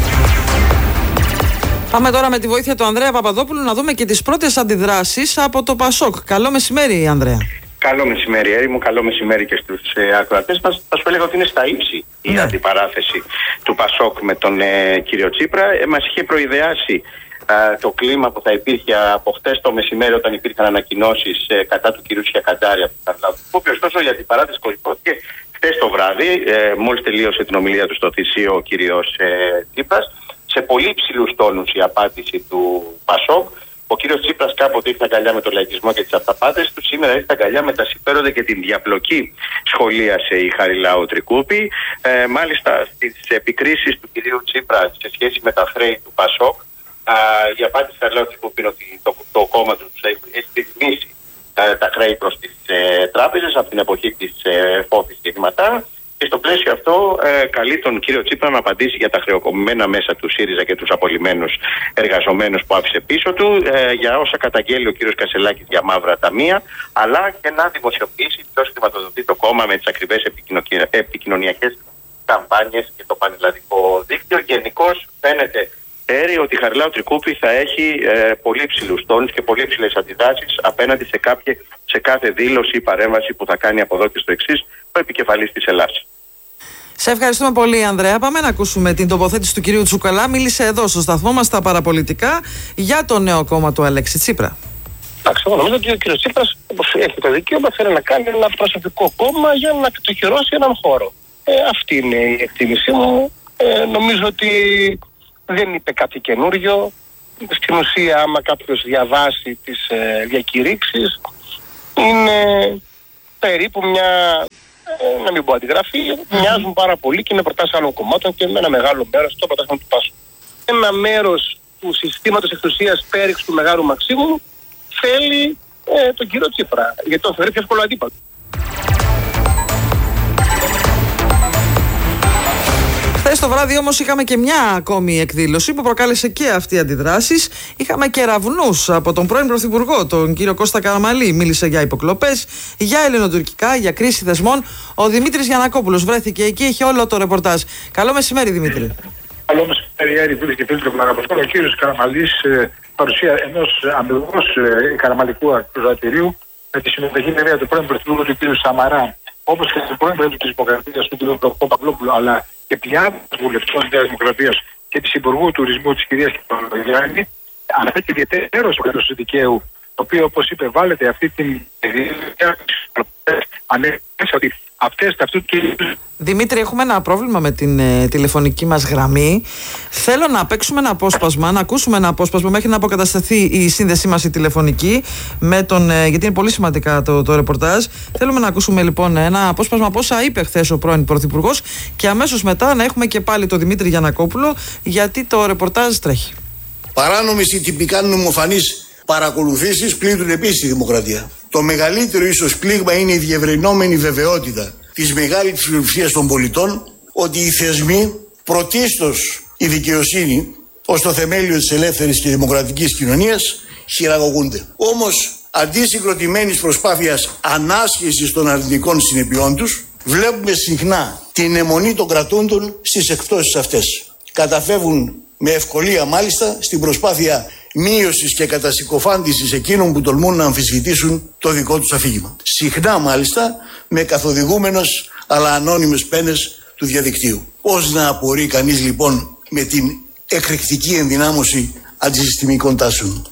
Πάμε τώρα με τη βοήθεια του Ανδρέα Παπαδόπουλου να δούμε και τις πρώτες αντιδράσεις από το ΠΑΣΟΚ. Καλό μεσημέρι, Ανδρέα. Καλό μεσημέρι, Έρη μου. Καλό μεσημέρι και στους ακροατές μας. Θα σου έλεγα ότι είναι στα ύψη η αντιπαράθεση του ΠΑΣΟΚ με τον κύριο Τσίπρα. Μας είχε προειδεάσει το κλίμα που θα υπήρχε από χτες το μεσημέρι όταν υπήρχαν ανακοινώσεις κατά του κυρίου Σιακαντάρη από τον Χαριλάου Τρικούπη. Ωστόσο, η αντιπαράθεση κορυφώθηκε χτες το βράδυ, μόλις τελείωσε την ομιλία του στο Θησίο ο κύριος Τσίπρας. Σε πολύ υψηλούς τόνους η απάντηση του ΠΑΣΟΚ. Ο κύριος Τσίπρας κάποτε ήρθε αγκαλιά με τον λαϊκισμό και τις αυταπάτες του. Σήμερα ήρθε αγκαλιά με τα συμφέροντα και την διαπλοκή, σχολίασε η Χαριλάου Τρικούπη. Μάλιστα στις επικρίσεις του κυρίου Τσίπρα σε σχέση με τα χρέη του ΠΑΣΟΚ, η απάντηση του Χαριλάου Τρικούπη είναι ότι το κόμμα του έχει ρυθμίσει τα χρέη προς τις τράπεζες από την εποχή της Φόβης και Δηματά. Και στο πλαίσιο αυτό καλεί τον κύριο Τσίπρα να απαντήσει για τα χρεοκοπημένα μέσα του ΣΥΡΙΖΑ και τους απολυμμένους εργαζομένους που άφησε πίσω του, για όσα καταγγέλει ο κύριος Κασελάκης για μαύρα ταμεία, αλλά και να δημοσιοποιήσει ποιος χρηματοδοτεί το κόμμα με τις ακριβές επικοινωνιακές καμπάνιες και το πανελλαδικό δίκτυο. Γενικώς φαίνεται, Έρη, ότι η Χαριλάου Τρικούπη θα έχει πολύ υψηλούς τόνους και πολύ υψηλές αντιδράσεις απέναντι σε κάθε δήλωση ή παρέμβαση που θα κάνει από εδώ και στο εξής ο επικεφαλής της Ελλάδας. Σε ευχαριστούμε πολύ, Ανδρέα. Πάμε να ακούσουμε την τοποθέτηση του κυρίου Τσουκαλά. Μίλησε εδώ στο σταθμό μας στα παραπολιτικά για το νέο κόμμα του Αλέξη Τσίπρα. Εντάξει, εγώ νομίζω ότι ο κύριος Τσίπρας, όπως έχει το δικαίωμα, θέλει να κάνει ένα προσωπικό κόμμα για να κατοχυρώσει έναν χώρο. Αυτή είναι η εκτίμησή μου. Νομίζω ότι δεν είπε κάτι καινούριο. Στην ουσία, άμα κάποιος διαβάσει τις διακηρύξεις, είναι περίπου μια, να μην πω αντιγραφή, μοιάζουν πάρα πολύ και είναι προτάσεις άλλων κομμάτων και με ένα μεγάλο μέρος το προτάσεων του ΠΑΣΟΚ. Ένα μέρος του συστήματος εξουσίας πέριξ του Μεγάλου Μαξίμου θέλει τον κύριο Τσίπρα, γιατί τον θεωρεί πιο εύκολο αντίπαλο. Χθες το βράδυ όμως είχαμε και μια ακόμη εκδήλωση που προκάλεσε και αυτή αντιδράσεις. Είχαμε κεραυνούς από τον πρώην Πρωθυπουργό, τον κύριο Κώστα Καραμαλή. Μίλησε για υποκλοπές, για ελληνοτουρκικά, για κρίση θεσμών. Ο Δημήτρης Γιαννακόπουλος βρέθηκε εκεί, έχει όλο το ρεπορτάζ. Καλό μεσημέρι, Δημήτρη. Καλό μεσημέρι, φίλοι και φίλοι του Πλαγαποστόλου. Ο κύριος Καραμαλής, παρουσία ενός αμυγός καραμαλικού ακροατηρίου, με τη συμμετοχή βέβαια του πρώην Πρωθυπουργού του κ. Σαμαρά, όπως και του πρώην Πρόεδρου της Δημοκρατίας του κ. Παπαδόπουλου, αλλά και πλειάδες βουλευτών της Νέας Δημοκρατίας και της Υπουργού Τουρισμού της κυρίας Κυπρογιάννη, αναφέρει ιδιαίτερος το κράτος του δικαίου, το οποίο, όπως είπε, βάλετε αυτή την ότι αυτές αυτού του. Δημήτρη, έχουμε ένα πρόβλημα με την τηλεφωνική μας γραμμή. Θέλω να παίξουμε ένα απόσπασμα, να ακούσουμε ένα απόσπασμα μέχρι να αποκατασταθεί η σύνδεσή μας η τηλεφωνική με τον, γιατί είναι πολύ σημαντικά το ρεπορτάζ. Θέλουμε να ακούσουμε λοιπόν ένα απόσπασμα από όσα είπε χθες ο πρώην Πρωθυπουργός και αμέσως μετά να έχουμε και πάλι τον Δημήτρη Γιαννακόπουλο, γιατί το ρεπορτάζ τρέχει. Παράνομες ή τυπικά νομοφανείς παρακολουθήσεις πλήττουν επίσης τη δημοκρατία. Το μεγαλύτερο ίσως πλήγμα είναι η διευρυνόμενη βεβαιότητα της μεγάλης πλειοψηφίας των πολιτών ότι οι θεσμοί, πρωτίστως η δικαιοσύνη, ως το θεμέλιο της ελεύθερης και δημοκρατικής κοινωνίας, χειραγωγούνται. Όμως, αντί συγκροτημένης προσπάθειας ανάσχεσης των αρνητικών συνεπειών τους, βλέπουμε συχνά την αιμονή των κρατούντων στις εκπτώσεις αυτές. Καταφεύγουν με ευκολία μάλιστα στην προσπάθεια μείωσης και κατασυκοφάντησης εκείνων που τολμούν να αμφισβητήσουν το δικό τους αφήγημα. Συχνά μάλιστα με καθοδηγούμενος αλλά ανώνυμες πένες του διαδικτύου. Πώς να απορεί κανείς λοιπόν με την εκρηκτική ενδυνάμωση αντισυστημικών τάσεων.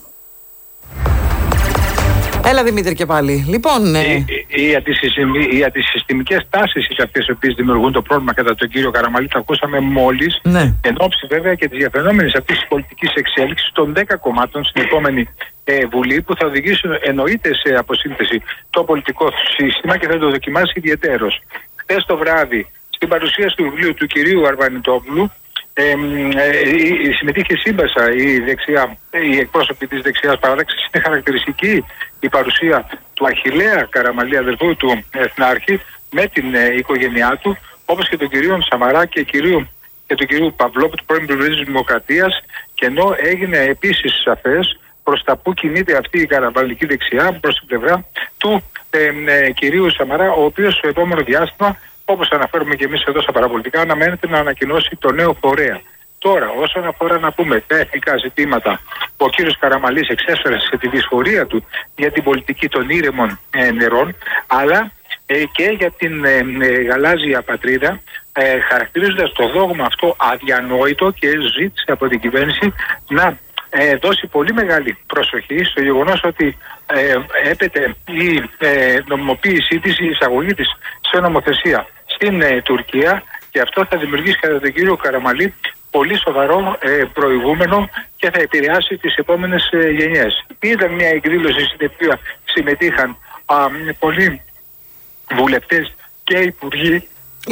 Έλα Δημήτρη και πάλι. Λοιπόν, οι αντισυστημικές τάσεις είναι αυτές οι οποίες δημιουργούν το πρόβλημα κατά τον κύριο Καραμαλή. Το ακούσαμε μόλις, εν ώψη βέβαια και της διαφαινόμενης αυτής της πολιτικής εξέλιξης των 10 κομμάτων στην επόμενη Βουλή, που θα οδηγήσουν εννοείται σε αποσύνθεση το πολιτικό σύστημα και θα το δοκιμάσει ιδιαιτέρως. Χθες το βράδυ, στην παρουσίαση του βιβλίου του κυρίου Αρβανιτόπουλου, συμμετείχε σύμπασα οι εκπρόσωποι της δεξιάς παράταξης. Είναι χαρακτηριστική η παρουσία του Αχιλλέα Καραμαλή, αδερφού του Εθνάρχη, με την οικογένειά του, όπως και των κυρίων Σαμαρά και του κυρίου Παυλόπου, του πρώην Πρωθυπουργού της Δημοκρατίας, και ενώ έγινε επίσης σαφές προς τα που κινείται αυτή η καραμαλική δεξιά, προς την πλευρά του κυρίου Σαμαρά, ο οποίος στο επόμενο διάστημα, όπως αναφέρουμε και εμείς εδώ στα παραπολιτικά, αναμένεται να ανακοινώσει το νέο φορέα. Τώρα, όσον αφορά να πούμε τα εθνικά ζητήματα, ο κύριος Καραμαλής εξέφρασε τη δυσφορία του για την πολιτική των ήρεμων νερών, αλλά και για την γαλάζια πατρίδα, χαρακτηρίζοντας το δόγμα αυτό αδιανόητο, και ζήτησε από την κυβέρνηση να δώσει πολύ μεγάλη προσοχή στο γεγονός ότι έπεται η νομιμοποίησή της, η εισαγωγή της σε νομοθεσία στην Τουρκία, και αυτό θα δημιουργήσει κατά τον κύριο Καραμαλή πολύ σοβαρό προηγούμενο και θα επηρεάσει τις επόμενες γενιές. Ήταν μια εκδήλωση στην οποία συμμετείχαν πολλοί βουλευτές και υπουργοί.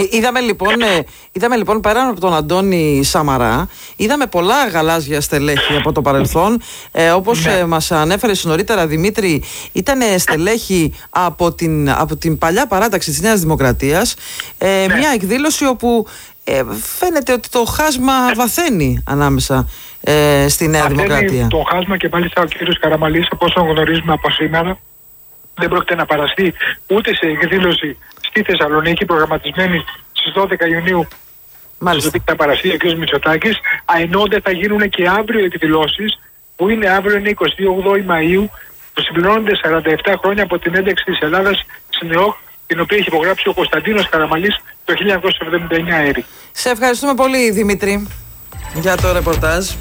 Είδαμε λοιπόν πέραν από τον Αντώνη Σαμαρά, είδαμε πολλά γαλάζια στελέχη από το παρελθόν. Όπως μας ανέφερες νωρίτερα, Δημήτρη, ήταν στελέχη από την παλιά παράταξη της Νέας Δημοκρατίας. Μια εκδήλωση όπου φαίνεται ότι το χάσμα βαθαίνει ανάμεσα στη Νέα Δημοκρατία. Το χάσμα, και μάλιστα ο κύριος Καραμαλής, από όσο γνωρίζουμε από σήμερα, δεν πρόκειται να παραστεί ούτε σε εκδήλωση στη Θεσσαλονίκη, προγραμματισμένη στις 12 Ιουνίου. Μάλιστα. Θα παραστεί ο κ. Μητσοτάκης, ενώ δεν θα γίνουν και αύριο εκδηλώσεις, που είναι αύριο, είναι 28 Μαΐου, που συμπληρώνονται 47 χρόνια από την ένταξη της Ελλάδας στην ΕΟΚ, την οποία έχει υπογράψει ο Κωνσταντίνος Καραμαλής το 1979. Σε ευχαριστούμε πολύ, Δημήτρη, για το ρεπορτάζ.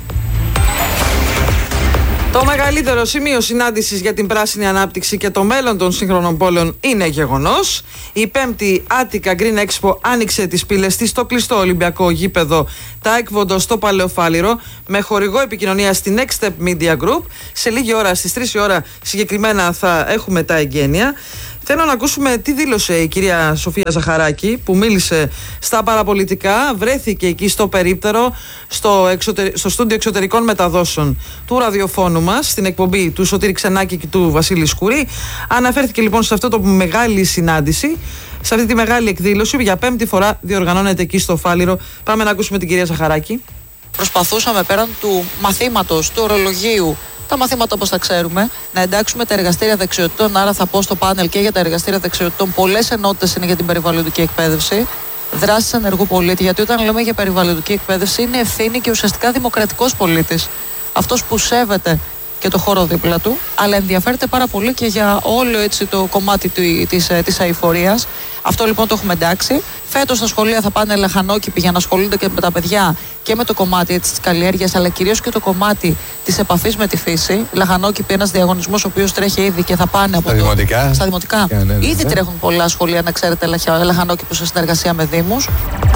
Το μεγαλύτερο σημείο συνάντησης για την πράσινη ανάπτυξη και το μέλλον των σύγχρονων πόλεων είναι γεγονός. Η 5η Attica Green Expo άνοιξε τις πύλες της στο κλειστό Ολυμπιακό γήπεδο Τάεκβοντο στο Παλαιοφάλιρο, με χορηγό επικοινωνία στην Next Step Media Group. Σε λίγη ώρα, στις 3 η ώρα συγκεκριμένα, θα έχουμε τα εγγένεια. Θέλω να ακούσουμε τι δήλωσε η κυρία Σοφία Ζαχαράκη, που μίλησε στα παραπολιτικά, βρέθηκε εκεί στο περίπτερο, στο στούντιο εξωτερικών μεταδόσεων του ραδιοφώνου μας, στην εκπομπή του Σωτήρη Ξενάκη και του Βασίλη Σκουρή. Αναφέρθηκε λοιπόν σε αυτό το μεγάλη συνάντηση σε αυτή τη μεγάλη εκδήλωση που για πέμπτη φορά διοργανώνεται εκεί στο Φάληρο. Πάμε να ακούσουμε την κυρία Ζαχαράκη. Προσπαθούσαμε πέραν του μαθήματος, του ορολογίου, τα μαθήματα όπως τα ξέρουμε, να εντάξουμε τα εργαστήρια δεξιοτήτων. Άρα θα πω στο πάνελ και για τα εργαστήρια δεξιοτήτων. Πολλές ενότητες είναι για την περιβαλλοντική εκπαίδευση. Δράσεις ενεργού πολίτη, γιατί όταν λέμε για περιβαλλοντική εκπαίδευση είναι ευθύνη και ουσιαστικά δημοκρατικός πολίτης. Αυτός που σέβεται και το χώρο δίπλα του, αλλά ενδιαφέρεται πάρα πολύ και για όλο έτσι το κομμάτι της αειφορίας. Αυτό λοιπόν το έχουμε εντάξει. Φέτος στα σχολεία θα πάνε λαχανόκηποι για να ασχολούνται και με τα παιδιά και με το κομμάτι της καλλιέργειας, αλλά κυρίως και το κομμάτι της επαφής με τη φύση. Λαχανόκηποι, ένας διαγωνισμός ο οποίος τρέχει ήδη και θα πάνε από στα δημοτικά. Ήδη τρέχουν πολλά σχολεία, να ξέρετε, λαχανόκηπους σε συνεργασία με δήμους.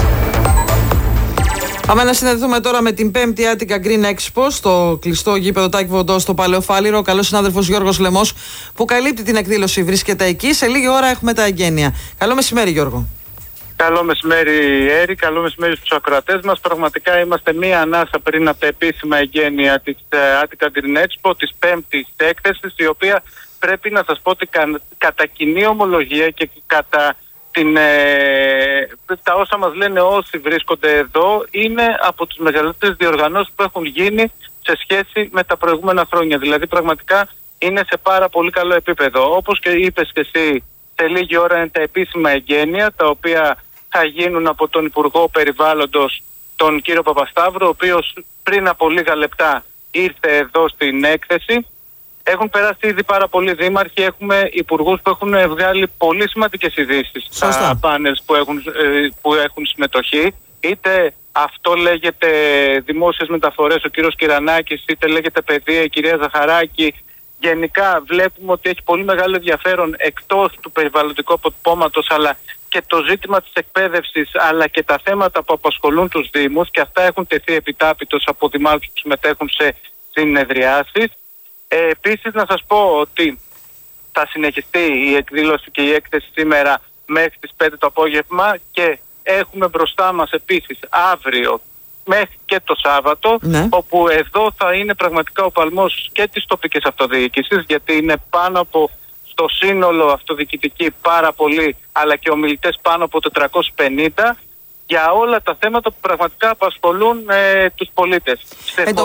Πάμε να συναντηθούμε τώρα με την 5η Attica Green Expo στο κλειστό γήπεδο Τάκη Βοντό στο Παλαιό Φάληρο. Ο καλός συνάδελφος Γιώργος Λεμός που καλύπτει την εκδήλωση βρίσκεται εκεί. Σε λίγη ώρα έχουμε τα εγγένεια. Καλό μεσημέρι, Γιώργο. Καλό μεσημέρι, Έρη. Καλό μεσημέρι στους ακροατές μας. Πραγματικά είμαστε μία ανάσα πριν από τα επίσημα εγγένεια της Attica Green Expo, της 5ης έκθεσης, η οποία πρέπει να σας πω ότι κατά κοινή ομολογία και κατά τα όσα μας λένε όσοι βρίσκονται εδώ, είναι από τις μεγαλύτερες διοργανώσεις που έχουν γίνει σε σχέση με τα προηγούμενα χρόνια. Δηλαδή πραγματικά είναι σε πάρα πολύ καλό επίπεδο. Όπως και είπες και εσύ, σε λίγη ώρα είναι τα επίσημα εγγένεια, τα οποία θα γίνουν από τον Υπουργό Περιβάλλοντος, τον κύριο Παπασταύρου, ο οποίος πριν από λίγα λεπτά ήρθε εδώ στην έκθεση. Έχουν περάσει ήδη πάρα πολλοί δήμαρχοι, έχουμε υπουργούς που έχουν βγάλει πολύ σημαντικές ειδήσεις στα πάνελς που έχουν συμμετοχή. Είτε αυτό λέγεται δημόσιες μεταφορές, ο κύριος Κυρανάκης, είτε λέγεται παιδεία, η κυρία Ζαχαράκη. Γενικά βλέπουμε ότι έχει πολύ μεγάλο ενδιαφέρον εκτός του περιβαλλοντικού αποτυπώματος, αλλά και το ζήτημα της εκπαίδευσης, αλλά και τα θέματα που απασχολούν τους δήμους, και αυτά έχουν τεθεί επιτάπητος από δημάρχους που συμμετέχουν σε συνεδριάσεις. Επίσης να σας πω ότι θα συνεχιστεί η εκδήλωση και η έκθεση σήμερα μέχρι τις 5 το απόγευμα, και έχουμε μπροστά μας επίσης αύριο μέχρι και το Σάββατο, όπου εδώ θα είναι πραγματικά ο παλμός και της τοπικής αυτοδιοίκησης, γιατί είναι πάνω από στο σύνολο αυτοδιοικητική πάρα πολύ, αλλά και ομιλητές πάνω από 450, για όλα τα θέματα που πραγματικά απασχολούν τους πολίτες. Εν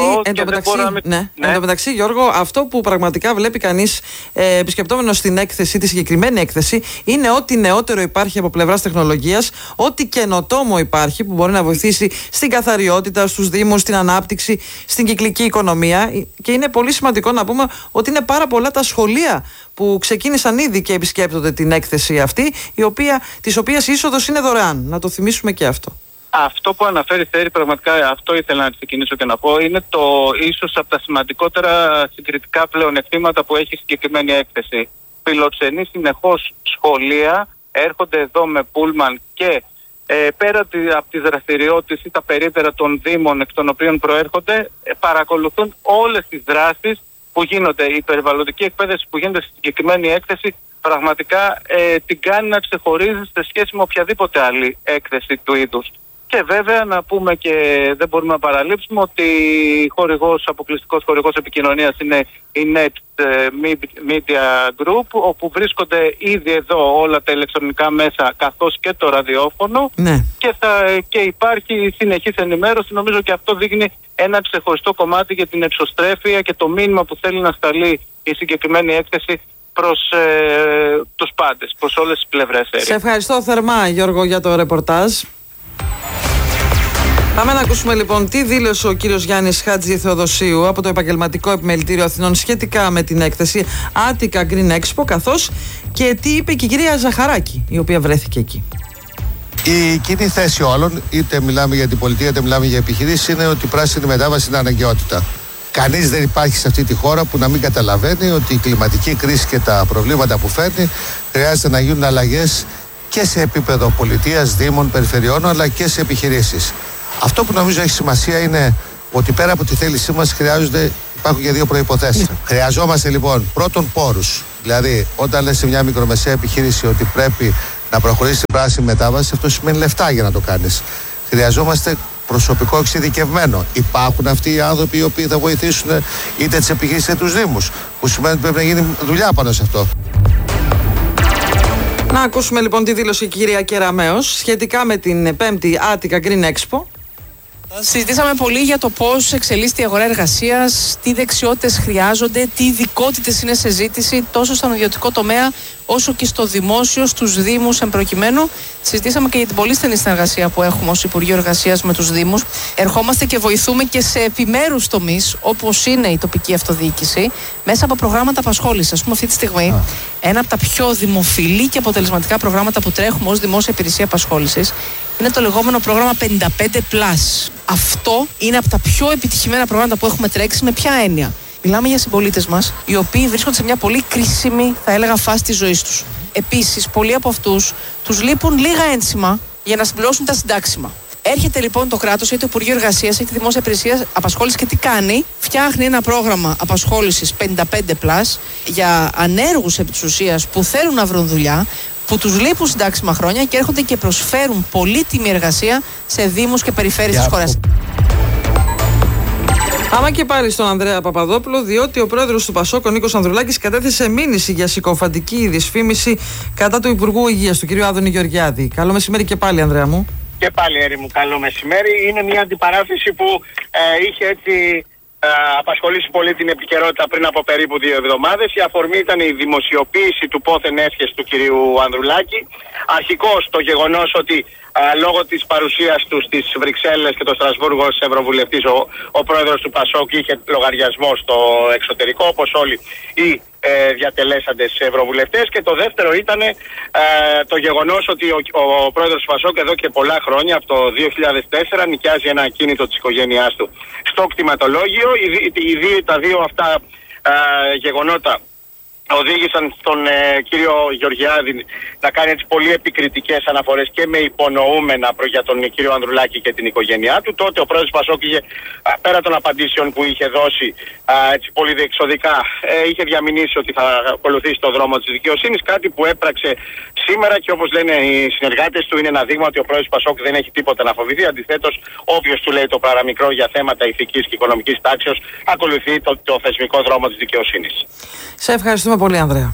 τω μεταξύ, Γιώργο, αυτό που πραγματικά βλέπει κανείς επισκεπτόμενος την έκθεση, τη συγκεκριμένη έκθεση, είναι ό,τι νεότερο υπάρχει από πλευράς τεχνολογίας, ό,τι καινοτόμο υπάρχει που μπορεί να βοηθήσει στην καθαριότητα, στους δήμους, στην ανάπτυξη, στην κυκλική οικονομία. Και είναι πολύ σημαντικό να πούμε ότι είναι πάρα πολλά τα σχολεία που ξεκίνησαν ήδη και επισκέπτονται την έκθεση αυτή, της οποίας η είσοδος είναι δωρεάν. Να το θυμίσουμε και αυτό. Αυτό που αναφέρει Θέρη, πραγματικά αυτό ήθελα να ξεκινήσω και να πω, είναι το ίσως από τα σημαντικότερα συγκριτικά πλεονεκτήματα που έχει η συγκεκριμένη έκθεση. Φιλοξενεί συνεχώς σχολεία, έρχονται εδώ με πούλμαν και πέρα από τις δραστηριότητες ή τα περίπτερα των δήμων εκ των οποίων προέρχονται, παρακολουθούν όλες τις δράσεις που γίνονται. Η περιβαλλοντική εκπαίδευση που γίνεται στη συγκεκριμένη έκθεση πραγματικά την κάνει να ξεχωρίζει σε σχέση με οποιαδήποτε άλλη έκθεση του είδους. Και βέβαια να πούμε, και δεν μπορούμε να παραλείψουμε, ότι αποκλειστικός χορηγός επικοινωνίας είναι η Net Media Group, όπου βρίσκονται ήδη εδώ όλα τα ηλεκτρονικά μέσα καθώς και το ραδιόφωνο, και υπάρχει συνεχής ενημέρωση. Νομίζω και αυτό δείχνει ένα ξεχωριστό κομμάτι για την εξωστρέφεια και το μήνυμα που θέλει να σταλεί η συγκεκριμένη έκθεση προς τους πάντες, προς όλες τις πλευρές. Σε ευχαριστώ θερμά, Γιώργο, για το ρεπορτάζ. Πάμε να ακούσουμε λοιπόν τι δήλωσε ο κύριος Γιάννης Χατζηθεοδοσίου από το Επαγγελματικό Επιμελητήριο Αθηνών σχετικά με την έκθεση Attica Green Expo, καθώς και τι είπε και η κυρία Ζαχαράκη, η οποία βρέθηκε εκεί. Η κοινή θέση όλων, είτε μιλάμε για την πολιτεία είτε μιλάμε για επιχειρήσεις, είναι ότι η πράσινη μετάβαση είναι αναγκαιότητα. Κανείς δεν υπάρχει σε αυτή τη χώρα που να μην καταλαβαίνει ότι η κλιματική κρίση και τα προβλήματα που φέρνει χρειάζεται να γίνουν αλλαγές και σε επίπεδο πολιτείας, δήμων, περιφερειών, αλλά και σε επιχειρήσεις. Αυτό που νομίζω έχει σημασία είναι ότι πέρα από τη θέλησή μας υπάρχουν και δύο προϋποθέσεις. Χρειαζόμαστε λοιπόν πρώτον πόρους. Δηλαδή, όταν λες σε μια μικρομεσαία επιχείρηση ότι πρέπει να προχωρήσει στην πράσινη μετάβαση, αυτό σημαίνει λεφτά για να το κάνεις. Χρειαζόμαστε προσωπικό εξειδικευμένο. Υπάρχουν αυτοί οι άνθρωποι οι οποίοι θα βοηθήσουν είτε τις επιχειρήσεις είτε τους δήμους, που σημαίνει ότι πρέπει να γίνει δουλειά πάνω σε αυτό. Να ακούσουμε λοιπόν τη δήλωση η κυρία Κεραμέως σχετικά με την 5η Attica Green Expo. Συζητήσαμε πολύ για το πώς εξελίσσεται η αγορά εργασίας, τι δεξιότητες χρειάζονται, τι ειδικότητες είναι σε ζήτηση τόσο στον ιδιωτικό τομέα όσο και στο δημόσιο, στους Δήμους εμπροκειμένου. Συζητήσαμε και για την πολύ στενή συνεργασία που έχουμε ως Υπουργείο Εργασίας με τους Δήμους. Ερχόμαστε και βοηθούμε και σε επιμέρους τομείς, όπως είναι η τοπική αυτοδιοίκηση, μέσα από προγράμματα απασχόλησης. Ας πούμε, αυτή τη στιγμή, ένα από τα πιο δημοφιλή και αποτελεσματικά προγράμματα που τρέχουμε ως δημόσια υπηρεσία απασχόλησης είναι το λεγόμενο πρόγραμμα 55+. Αυτό είναι από τα πιο επιτυχημένα προγράμματα που έχουμε τρέξει. Με ποια έννοια? Μιλάμε για συμπολίτες μας, οι οποίοι βρίσκονται σε μια πολύ κρίσιμη, θα έλεγα, φάση της ζωής τους. Επίσης, πολλοί από αυτούς τους λείπουν λίγα ένσημα για να συμπληρώσουν τα συντάξιμα. Έρχεται λοιπόν το κράτος, έχει το Υπουργείο Εργασίας, έχει τη Δημόσια Υπηρεσία Απασχόλησης και τι κάνει? Φτιάχνει ένα πρόγραμμα απασχόλησης 55+, για ανέργους επί της ουσίας που θέλουν να βρουν δουλειά, που τους λείπουν συντάξιμα χρόνια και έρχονται και προσφέρουν πολύτιμη εργασία σε δήμους και περιφέρειες της χώρας. Άμα και πάλι στον Ανδρέα Παπαδόπουλο, διότι ο πρόεδρος του ΠΑΣΟΚ, ο Νίκος Ανδρουλάκης, κατέθεσε μήνυση για συκοφαντική δυσφήμιση κατά του Υπουργού Υγείας, του κ. Άδωνη Γεωργιάδη. Καλό μεσημέρι και πάλι, Ανδρέα μου. Και πάλι, Έρη μου, καλό μεσημέρι. Είναι μια αντιπαράθεση που είχε έτσι απασχολήσει πολύ την επικαιρότητα πριν από περίπου 2 εβδομάδες. Η αφορμή ήταν η δημοσιοποίηση του πόθεν έσχες του κυρίου Ανδρουλάκη. Αρχικώς το γεγονός ότι λόγω της παρουσίας του στις Βρυξέλλες και το Στρασβούργο ως Ευρωβουλευτής ο πρόεδρος του ΠΑΣΟΚ είχε λογαριασμό στο εξωτερικό, όπως όλοι οι διατελέσαντες ευρωβουλευτές. Και το δεύτερο ήταν το γεγονός ότι ο πρόεδρος του ΠΑΣΟΚ εδώ και πολλά χρόνια, από το 2004, νοικιάζει ένα ακίνητο της οικογένειάς του στο κτηματολόγιο. Τα δύο αυτά γεγονότα οδήγησαν στον κύριο Γεωργιάδη να κάνει έτσι πολύ επικριτικές αναφορές και με υπονοούμενα για τον κύριο Ανδρουλάκη και την οικογένειά του. Τότε ο πρόεδρος Πασόκ είχε, πέρα των απαντήσεων που είχε δώσει έτσι πολύ διεξοδικά, είχε διαμηνήσει ότι θα ακολουθήσει το δρόμο της δικαιοσύνης, κάτι που έπραξε σήμερα και όπως λένε οι συνεργάτες του είναι ένα δείγμα ότι ο πρόεδρος Πασόκ δεν έχει τίποτα να φοβηθεί. Αντιθέτως, όποιος του λέει το παραμικρό για θέματα ηθικής και οικονομικής τάξεως ακολουθεί το θεσμικό δρόμο της δικαιοσύνης. Σε ευχαριστούμε πολύ, Ανδρέα.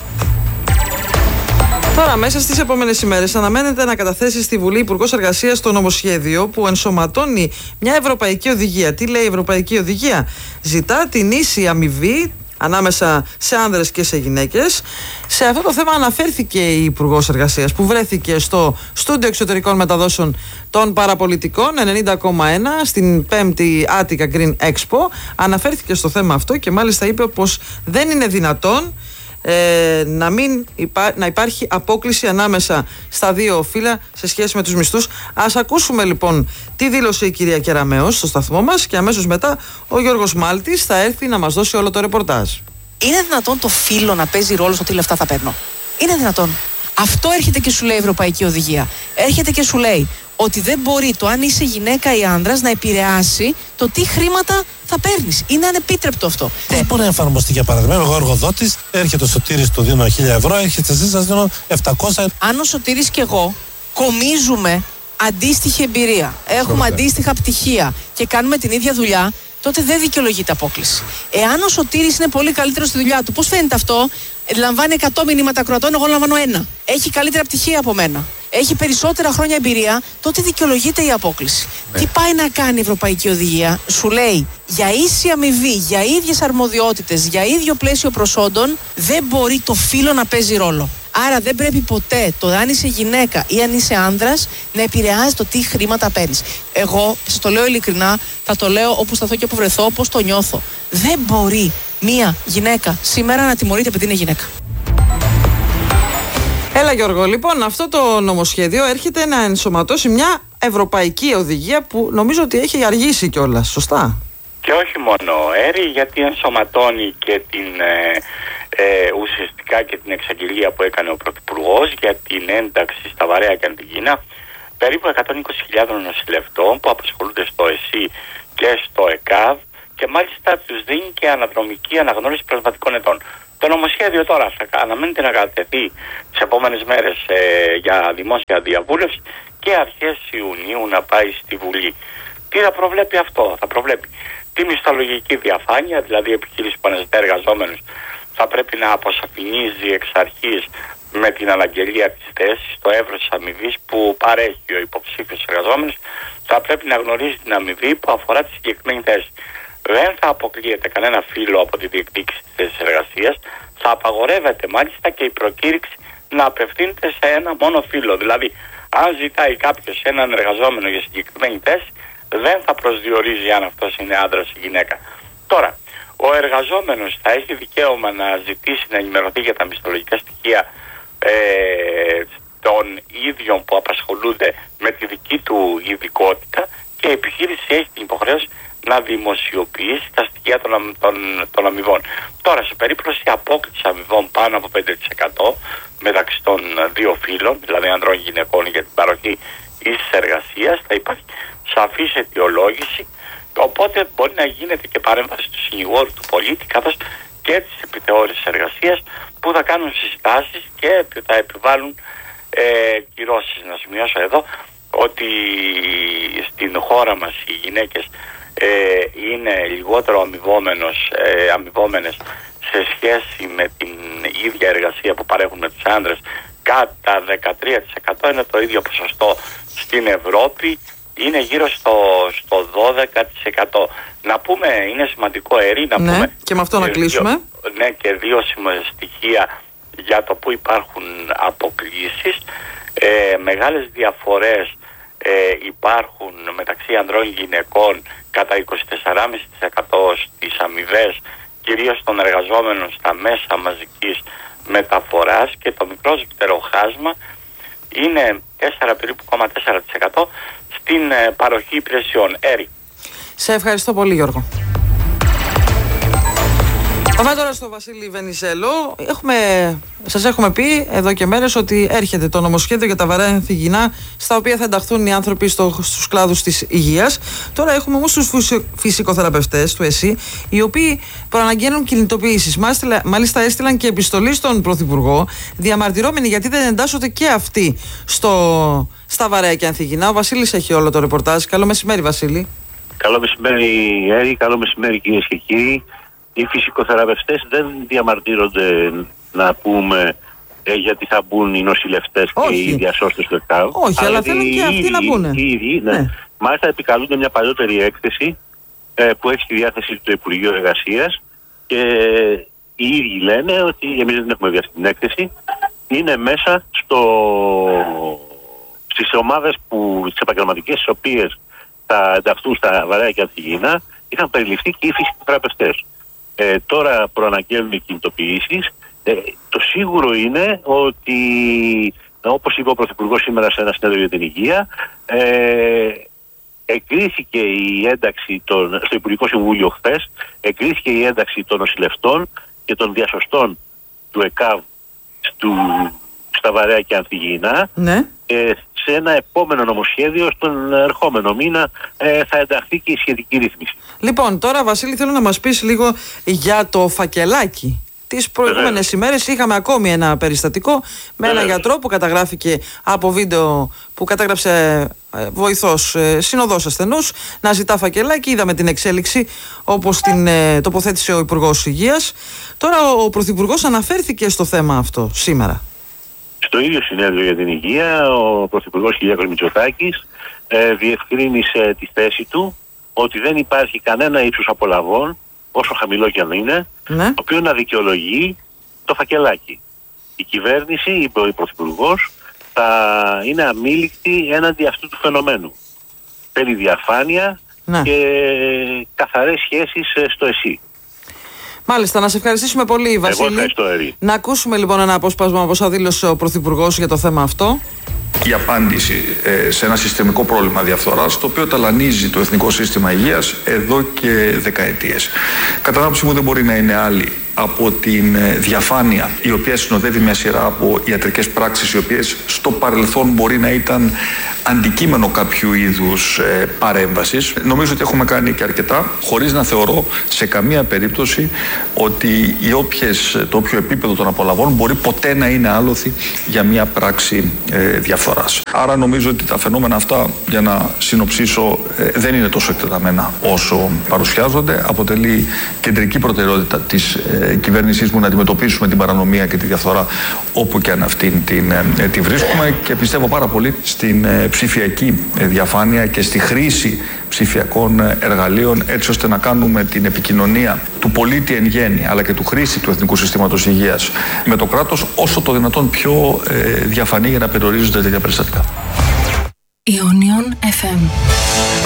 Τώρα, μέσα στις επόμενες ημέρες, αναμένεται να καταθέσει στη Βουλή Υπουργός Εργασίας το νομοσχέδιο που ενσωματώνει μια ευρωπαϊκή οδηγία. Τι λέει η ευρωπαϊκή οδηγία? Ζητά την ίση αμοιβή ανάμεσα σε άνδρες και σε γυναίκες. Σε αυτό το θέμα αναφέρθηκε η Υπουργός Εργασίας που βρέθηκε στο Στούντιο Εξωτερικών Μεταδόσεων των Παραπολιτικών 90,1 στην 5η Attica Green Expo. Αναφέρθηκε στο θέμα αυτό και μάλιστα είπε πως δεν είναι δυνατόν να υπάρχει απόκλιση ανάμεσα στα δύο φύλλα σε σχέση με τους μισθούς. Ας ακούσουμε λοιπόν τι δήλωσε η κυρία Κεραμέως στο σταθμό μας και αμέσως μετά ο Γιώργος Μάλτης θα έρθει να μας δώσει όλο το ρεπορτάζ. Είναι δυνατόν το φύλλο να παίζει ρόλο στο τι λεφτά θα παίρνω? Είναι δυνατόν? Αυτό έρχεται και σου λέει η Ευρωπαϊκή Οδηγία. Έρχεται και σου λέει ότι δεν μπορεί το αν είσαι γυναίκα ή άνδρας να επηρεάσει το τι χρήματα θα παίρνεις. Είναι ανεπίτρεπτο αυτό. Δεν μπορεί να εφαρμοστεί, για παράδειγμα. Εγώ εργοδότης, έρχεται ο Σωτήρης, του δίνω 1.000 ευρώ, έρχεται εσύ, σας δίνω 700. Αν ο Σωτήρης και εγώ κομίζουμε αντίστοιχη εμπειρία, έχουμε αντίστοιχα πτυχία και κάνουμε την ίδια δουλειά, τότε δεν δικαιολογείται απόκλιση. Εάν ο Σωτήρης είναι πολύ καλύτερο στη δουλειά του, πώς φαίνεται αυτό? Λαμβάνει 100 μηνύματα ακροατών, εγώ λαμβάνω 1. Έχει καλύτερα πτυχία από μένα. Έχει περισσότερα χρόνια εμπειρία, τότε δικαιολογείται η απόκλιση. Τι πάει να κάνει η Ευρωπαϊκή Οδηγία? Σου λέει για ίση αμοιβή, για ίδιες αρμοδιότητες, για ίδιο πλαίσιο προσόντων, δεν μπορεί το φύλο να παίζει ρόλο. Άρα δεν πρέπει ποτέ το αν είσαι γυναίκα ή αν είσαι άνδρας να επηρεάζει το τι χρήματα παίρνεις. Εγώ, σας το λέω ειλικρινά, θα το λέω όπου σταθώ και όπου βρεθώ, όπως το νιώθω. Δεν μπορεί μία γυναίκα σήμερα να τιμωρείται επειδή είναι γυναίκα. Έλα Γιώργο, λοιπόν αυτό το νομοσχέδιο έρχεται να ενσωματώσει μια ευρωπαϊκή οδηγία που νομίζω ότι έχει αργήσει κιόλας, σωστά? Και όχι μόνο, Έρη, γιατί ενσωματώνει και την ουσιαστικά και την εξαγγελία που έκανε ο Πρωθυπουργός για την ένταξη στα βαρέα καντιγκίνα περίπου 120.000 νοσηλευτών που απασχολούνται στο ΕΣΥ και στο ΕΚΑΒ και μάλιστα τους δίνει και αναδρομική αναγνώριση προσβατικών ετών. Το νομοσχέδιο τώρα θα αναμένεται να κατατεθεί τις επόμενες μέρες για δημόσια διαβούλευση και αρχές Ιουνίου να πάει στη Βουλή. Τι θα προβλέπει αυτό? Θα προβλέπει τη μισθολογική διαφάνεια, δηλαδή επιχείρηση που αναζητά εργαζόμενους θα πρέπει να αποσαφηνίζει εξ αρχής με την αναγγελία της θέσης το εύρος της αμοιβής που παρέχει ο υποψήφιος εργαζόμενος, θα πρέπει να γνωρίζει την αμοιβή που αφορά τη συγκεκριμένη θέση. Δεν θα αποκλείεται κανένα φύλο από τη διεκδίκηση της θέσης εργασίας, θα απαγορεύεται μάλιστα και η προκήρυξη να απευθύνεται σε ένα μόνο φύλο. Δηλαδή, αν ζητάει κάποιος έναν εργαζόμενο για συγκεκριμένη θέση, δεν θα προσδιορίζει αν αυτός είναι άντρας ή γυναίκα. Τώρα, ο εργαζόμενος θα έχει δικαίωμα να ζητήσει να ενημερωθεί για τα μισθολογικά στοιχεία των ίδιων που απασχολούνται με τη δική του ειδικότητα, και η επιχείρηση έχει την υποχρέωση να δημοσιοποιήσει τα στοιχεία των αμοιβών. Τώρα, σε περίπτωση απόκλησης αμοιβών πάνω από 5% μεταξύ των δύο φύλων, δηλαδή ανδρών και γυναικών, για την παροχή ίσης εργασίας, θα υπάρχει σαφής αιτιολόγηση, οπότε μπορεί να γίνεται και παρέμβαση του συνηγόρου του πολίτη, καθώς και της επιτεώρησης εργασίας, που θα κάνουν συστάσεις και θα επιβάλλουν κυρώσεις. Να σημειώσω εδώ ότι στην χώρα μας οι γυναίκες είναι λιγότερο αμοιβόμενες σε σχέση με την ίδια εργασία που παρέχουν με τους άντρες κατά 13%, είναι το ίδιο ποσοστό στην Ευρώπη, είναι γύρω στο 12%. Να πούμε, είναι σημαντικό να πούμε και με αυτό να κλείσουμε. Και δύο στοιχεία για το που υπάρχουν αποκλήσεις. Μεγάλες διαφορές υπάρχουν μεταξύ ανδρών και γυναικών κατά 24,5% στις αμοιβές, κυρίως των εργαζόμενων στα μέσα μαζικής μεταφοράς, και το μικρότερο χάσμα είναι 4,4% στην παροχή υπηρεσιών. Σε ευχαριστώ πολύ, Γιώργο. Πάμε τώρα στο Βασίλη Βενιζέλο. Σας έχουμε πει εδώ και μέρες ότι έρχεται το νομοσχέδιο για τα βαρέα ανθυγιεινά, στα οποία θα ενταχθούν οι άνθρωποι στους κλάδους της υγείας. Τώρα έχουμε όμως τους φυσικοθεραπευτές του ΕΣΥ, οι οποίοι προαναγγέλνουν κινητοποιήσεις. Μάλιστα έστειλαν και επιστολή στον Πρωθυπουργό, διαμαρτυρόμενοι γιατί δεν εντάσσονται και αυτοί στα βαρέα και ανθυγιεινά. Ο Βασίλης έχει όλο το ρεπορτάζ. Καλό μεσημέρι, Βασίλη. Καλό μεσημέρι, Έρη. Καλό μεσημέρι, κυρίες και κύριοι. Οι φυσικοθεραπευτές δεν διαμαρτύρονται, να πούμε, γιατί θα μπουν οι νοσηλευτές και οι διασώστες του ΕΚΑΒ. Όχι, αλλά θέλουν και αυτοί να μπουν. Οι ίδιοι, ναι. Μάλιστα επικαλούνται μια παλιότερη έκθεση που έχει στη διάθεση του Υπουργείου Εργασίας, και οι ίδιοι λένε ότι εμείς δεν έχουμε δει αυτή την έκθεση. Είναι μέσα στις ομάδες τις επαγγελματικές, τις οποίες θα ενταχθούν στα βαρέα και ανθυγιεινά, είχαν περιληφθεί και οι φυσικοθεραπευτές. Τώρα προαναγγέλνουν οι κινητοποιήσεις. Το σίγουρο είναι ότι, όπως είπε ο Πρωθυπουργός σήμερα σε ένα συνέδριο για την υγεία, εγκρίθηκε η ένταξη στο Υπουργικό Συμβούλιο χθες, εγκρίθηκε η ένταξη των νοσηλευτών και των διασωστών του ΕΚΑΒ στα βαρέα και ανθυγιεινά. Ναι. Σε ένα επόμενο νομοσχέδιο στον ερχόμενο μήνα θα ενταχθεί και η σχετική ρύθμιση. Λοιπόν, τώρα, Βασίλη, θέλω να μας πεις λίγο για το φακελάκι. Τις προηγούμενες ημέρες είχαμε ακόμη ένα περιστατικό με έναν γιατρό που καταγράφηκε από βίντεο που κατάγραψε βοηθός συνοδός ασθενούς να ζητά φακελάκι. Είδαμε την εξέλιξη όπως την τοποθέτησε ο Υπουργός Υγείας. Τώρα ο Πρωθυπουργός αναφέρθηκε στο θέμα αυτό σήμερα. Στο ίδιο συνέδριο για την υγεία, ο Πρωθυπουργός Κυριάκος Μητσοτάκης διευκρίνησε τη θέση του ότι δεν υπάρχει κανένα ύψος απολαβών, όσο χαμηλό και αν είναι, το οποίο να δικαιολογεί το φακελάκι. Η κυβέρνηση, ο Πρωθυπουργός, θα είναι αμήλικτη έναντι αυτού του φαινομένου. Θέλει διαφάνεια και καθαρές σχέσεις στο ΕΣΥ. Μάλιστα, να σε ευχαριστήσουμε πολύ, Βασίλη. Εγώ ευχαριστώ, Ερή. Να ακούσουμε λοιπόν ένα απόσπασμα από όσα δήλωσε ο Πρωθυπουργός για το θέμα αυτό. Η απάντηση σε ένα συστημικό πρόβλημα διαφθοράς, το οποίο ταλανίζει το Εθνικό Σύστημα Υγείας εδώ και δεκαετίες. Κατά την άποψή μου δεν μπορεί να είναι άλλη από την διαφάνεια, η οποία συνοδεύει μια σειρά από ιατρικές πράξεις, οι οποίες στο παρελθόν μπορεί να ήταν αντικείμενο κάποιου είδους παρέμβασης. Νομίζω ότι έχουμε κάνει και αρκετά, χωρίς να θεωρώ σε καμία περίπτωση ότι το όποιο επίπεδο των απολαβών μπορεί ποτέ να είναι άλοθη για μια πράξη διαφθοράς. διαφθοράς. Άρα νομίζω ότι τα φαινόμενα αυτά, για να συνοψίσω, δεν είναι τόσο εκτεταμένα όσο παρουσιάζονται. Αποτελεί κεντρική προτεραιότητα της κυβέρνησής μου να αντιμετωπίσουμε την παρανομία και τη διαφθορά όπου και αν αυτήν τη βρίσκουμε, και πιστεύω πάρα πολύ στην ψηφιακή διαφάνεια και στη χρήση ψηφιακών εργαλείων, έτσι ώστε να κάνουμε την επικοινωνία του πολίτη εν γέννη αλλά και του χρήστη του Εθνικού Συστήματος Υγείας με το κράτος όσο το δυνατόν πιο διαφανή, για να περιορίζονται τέτοια περιστατικά. Ionion FM.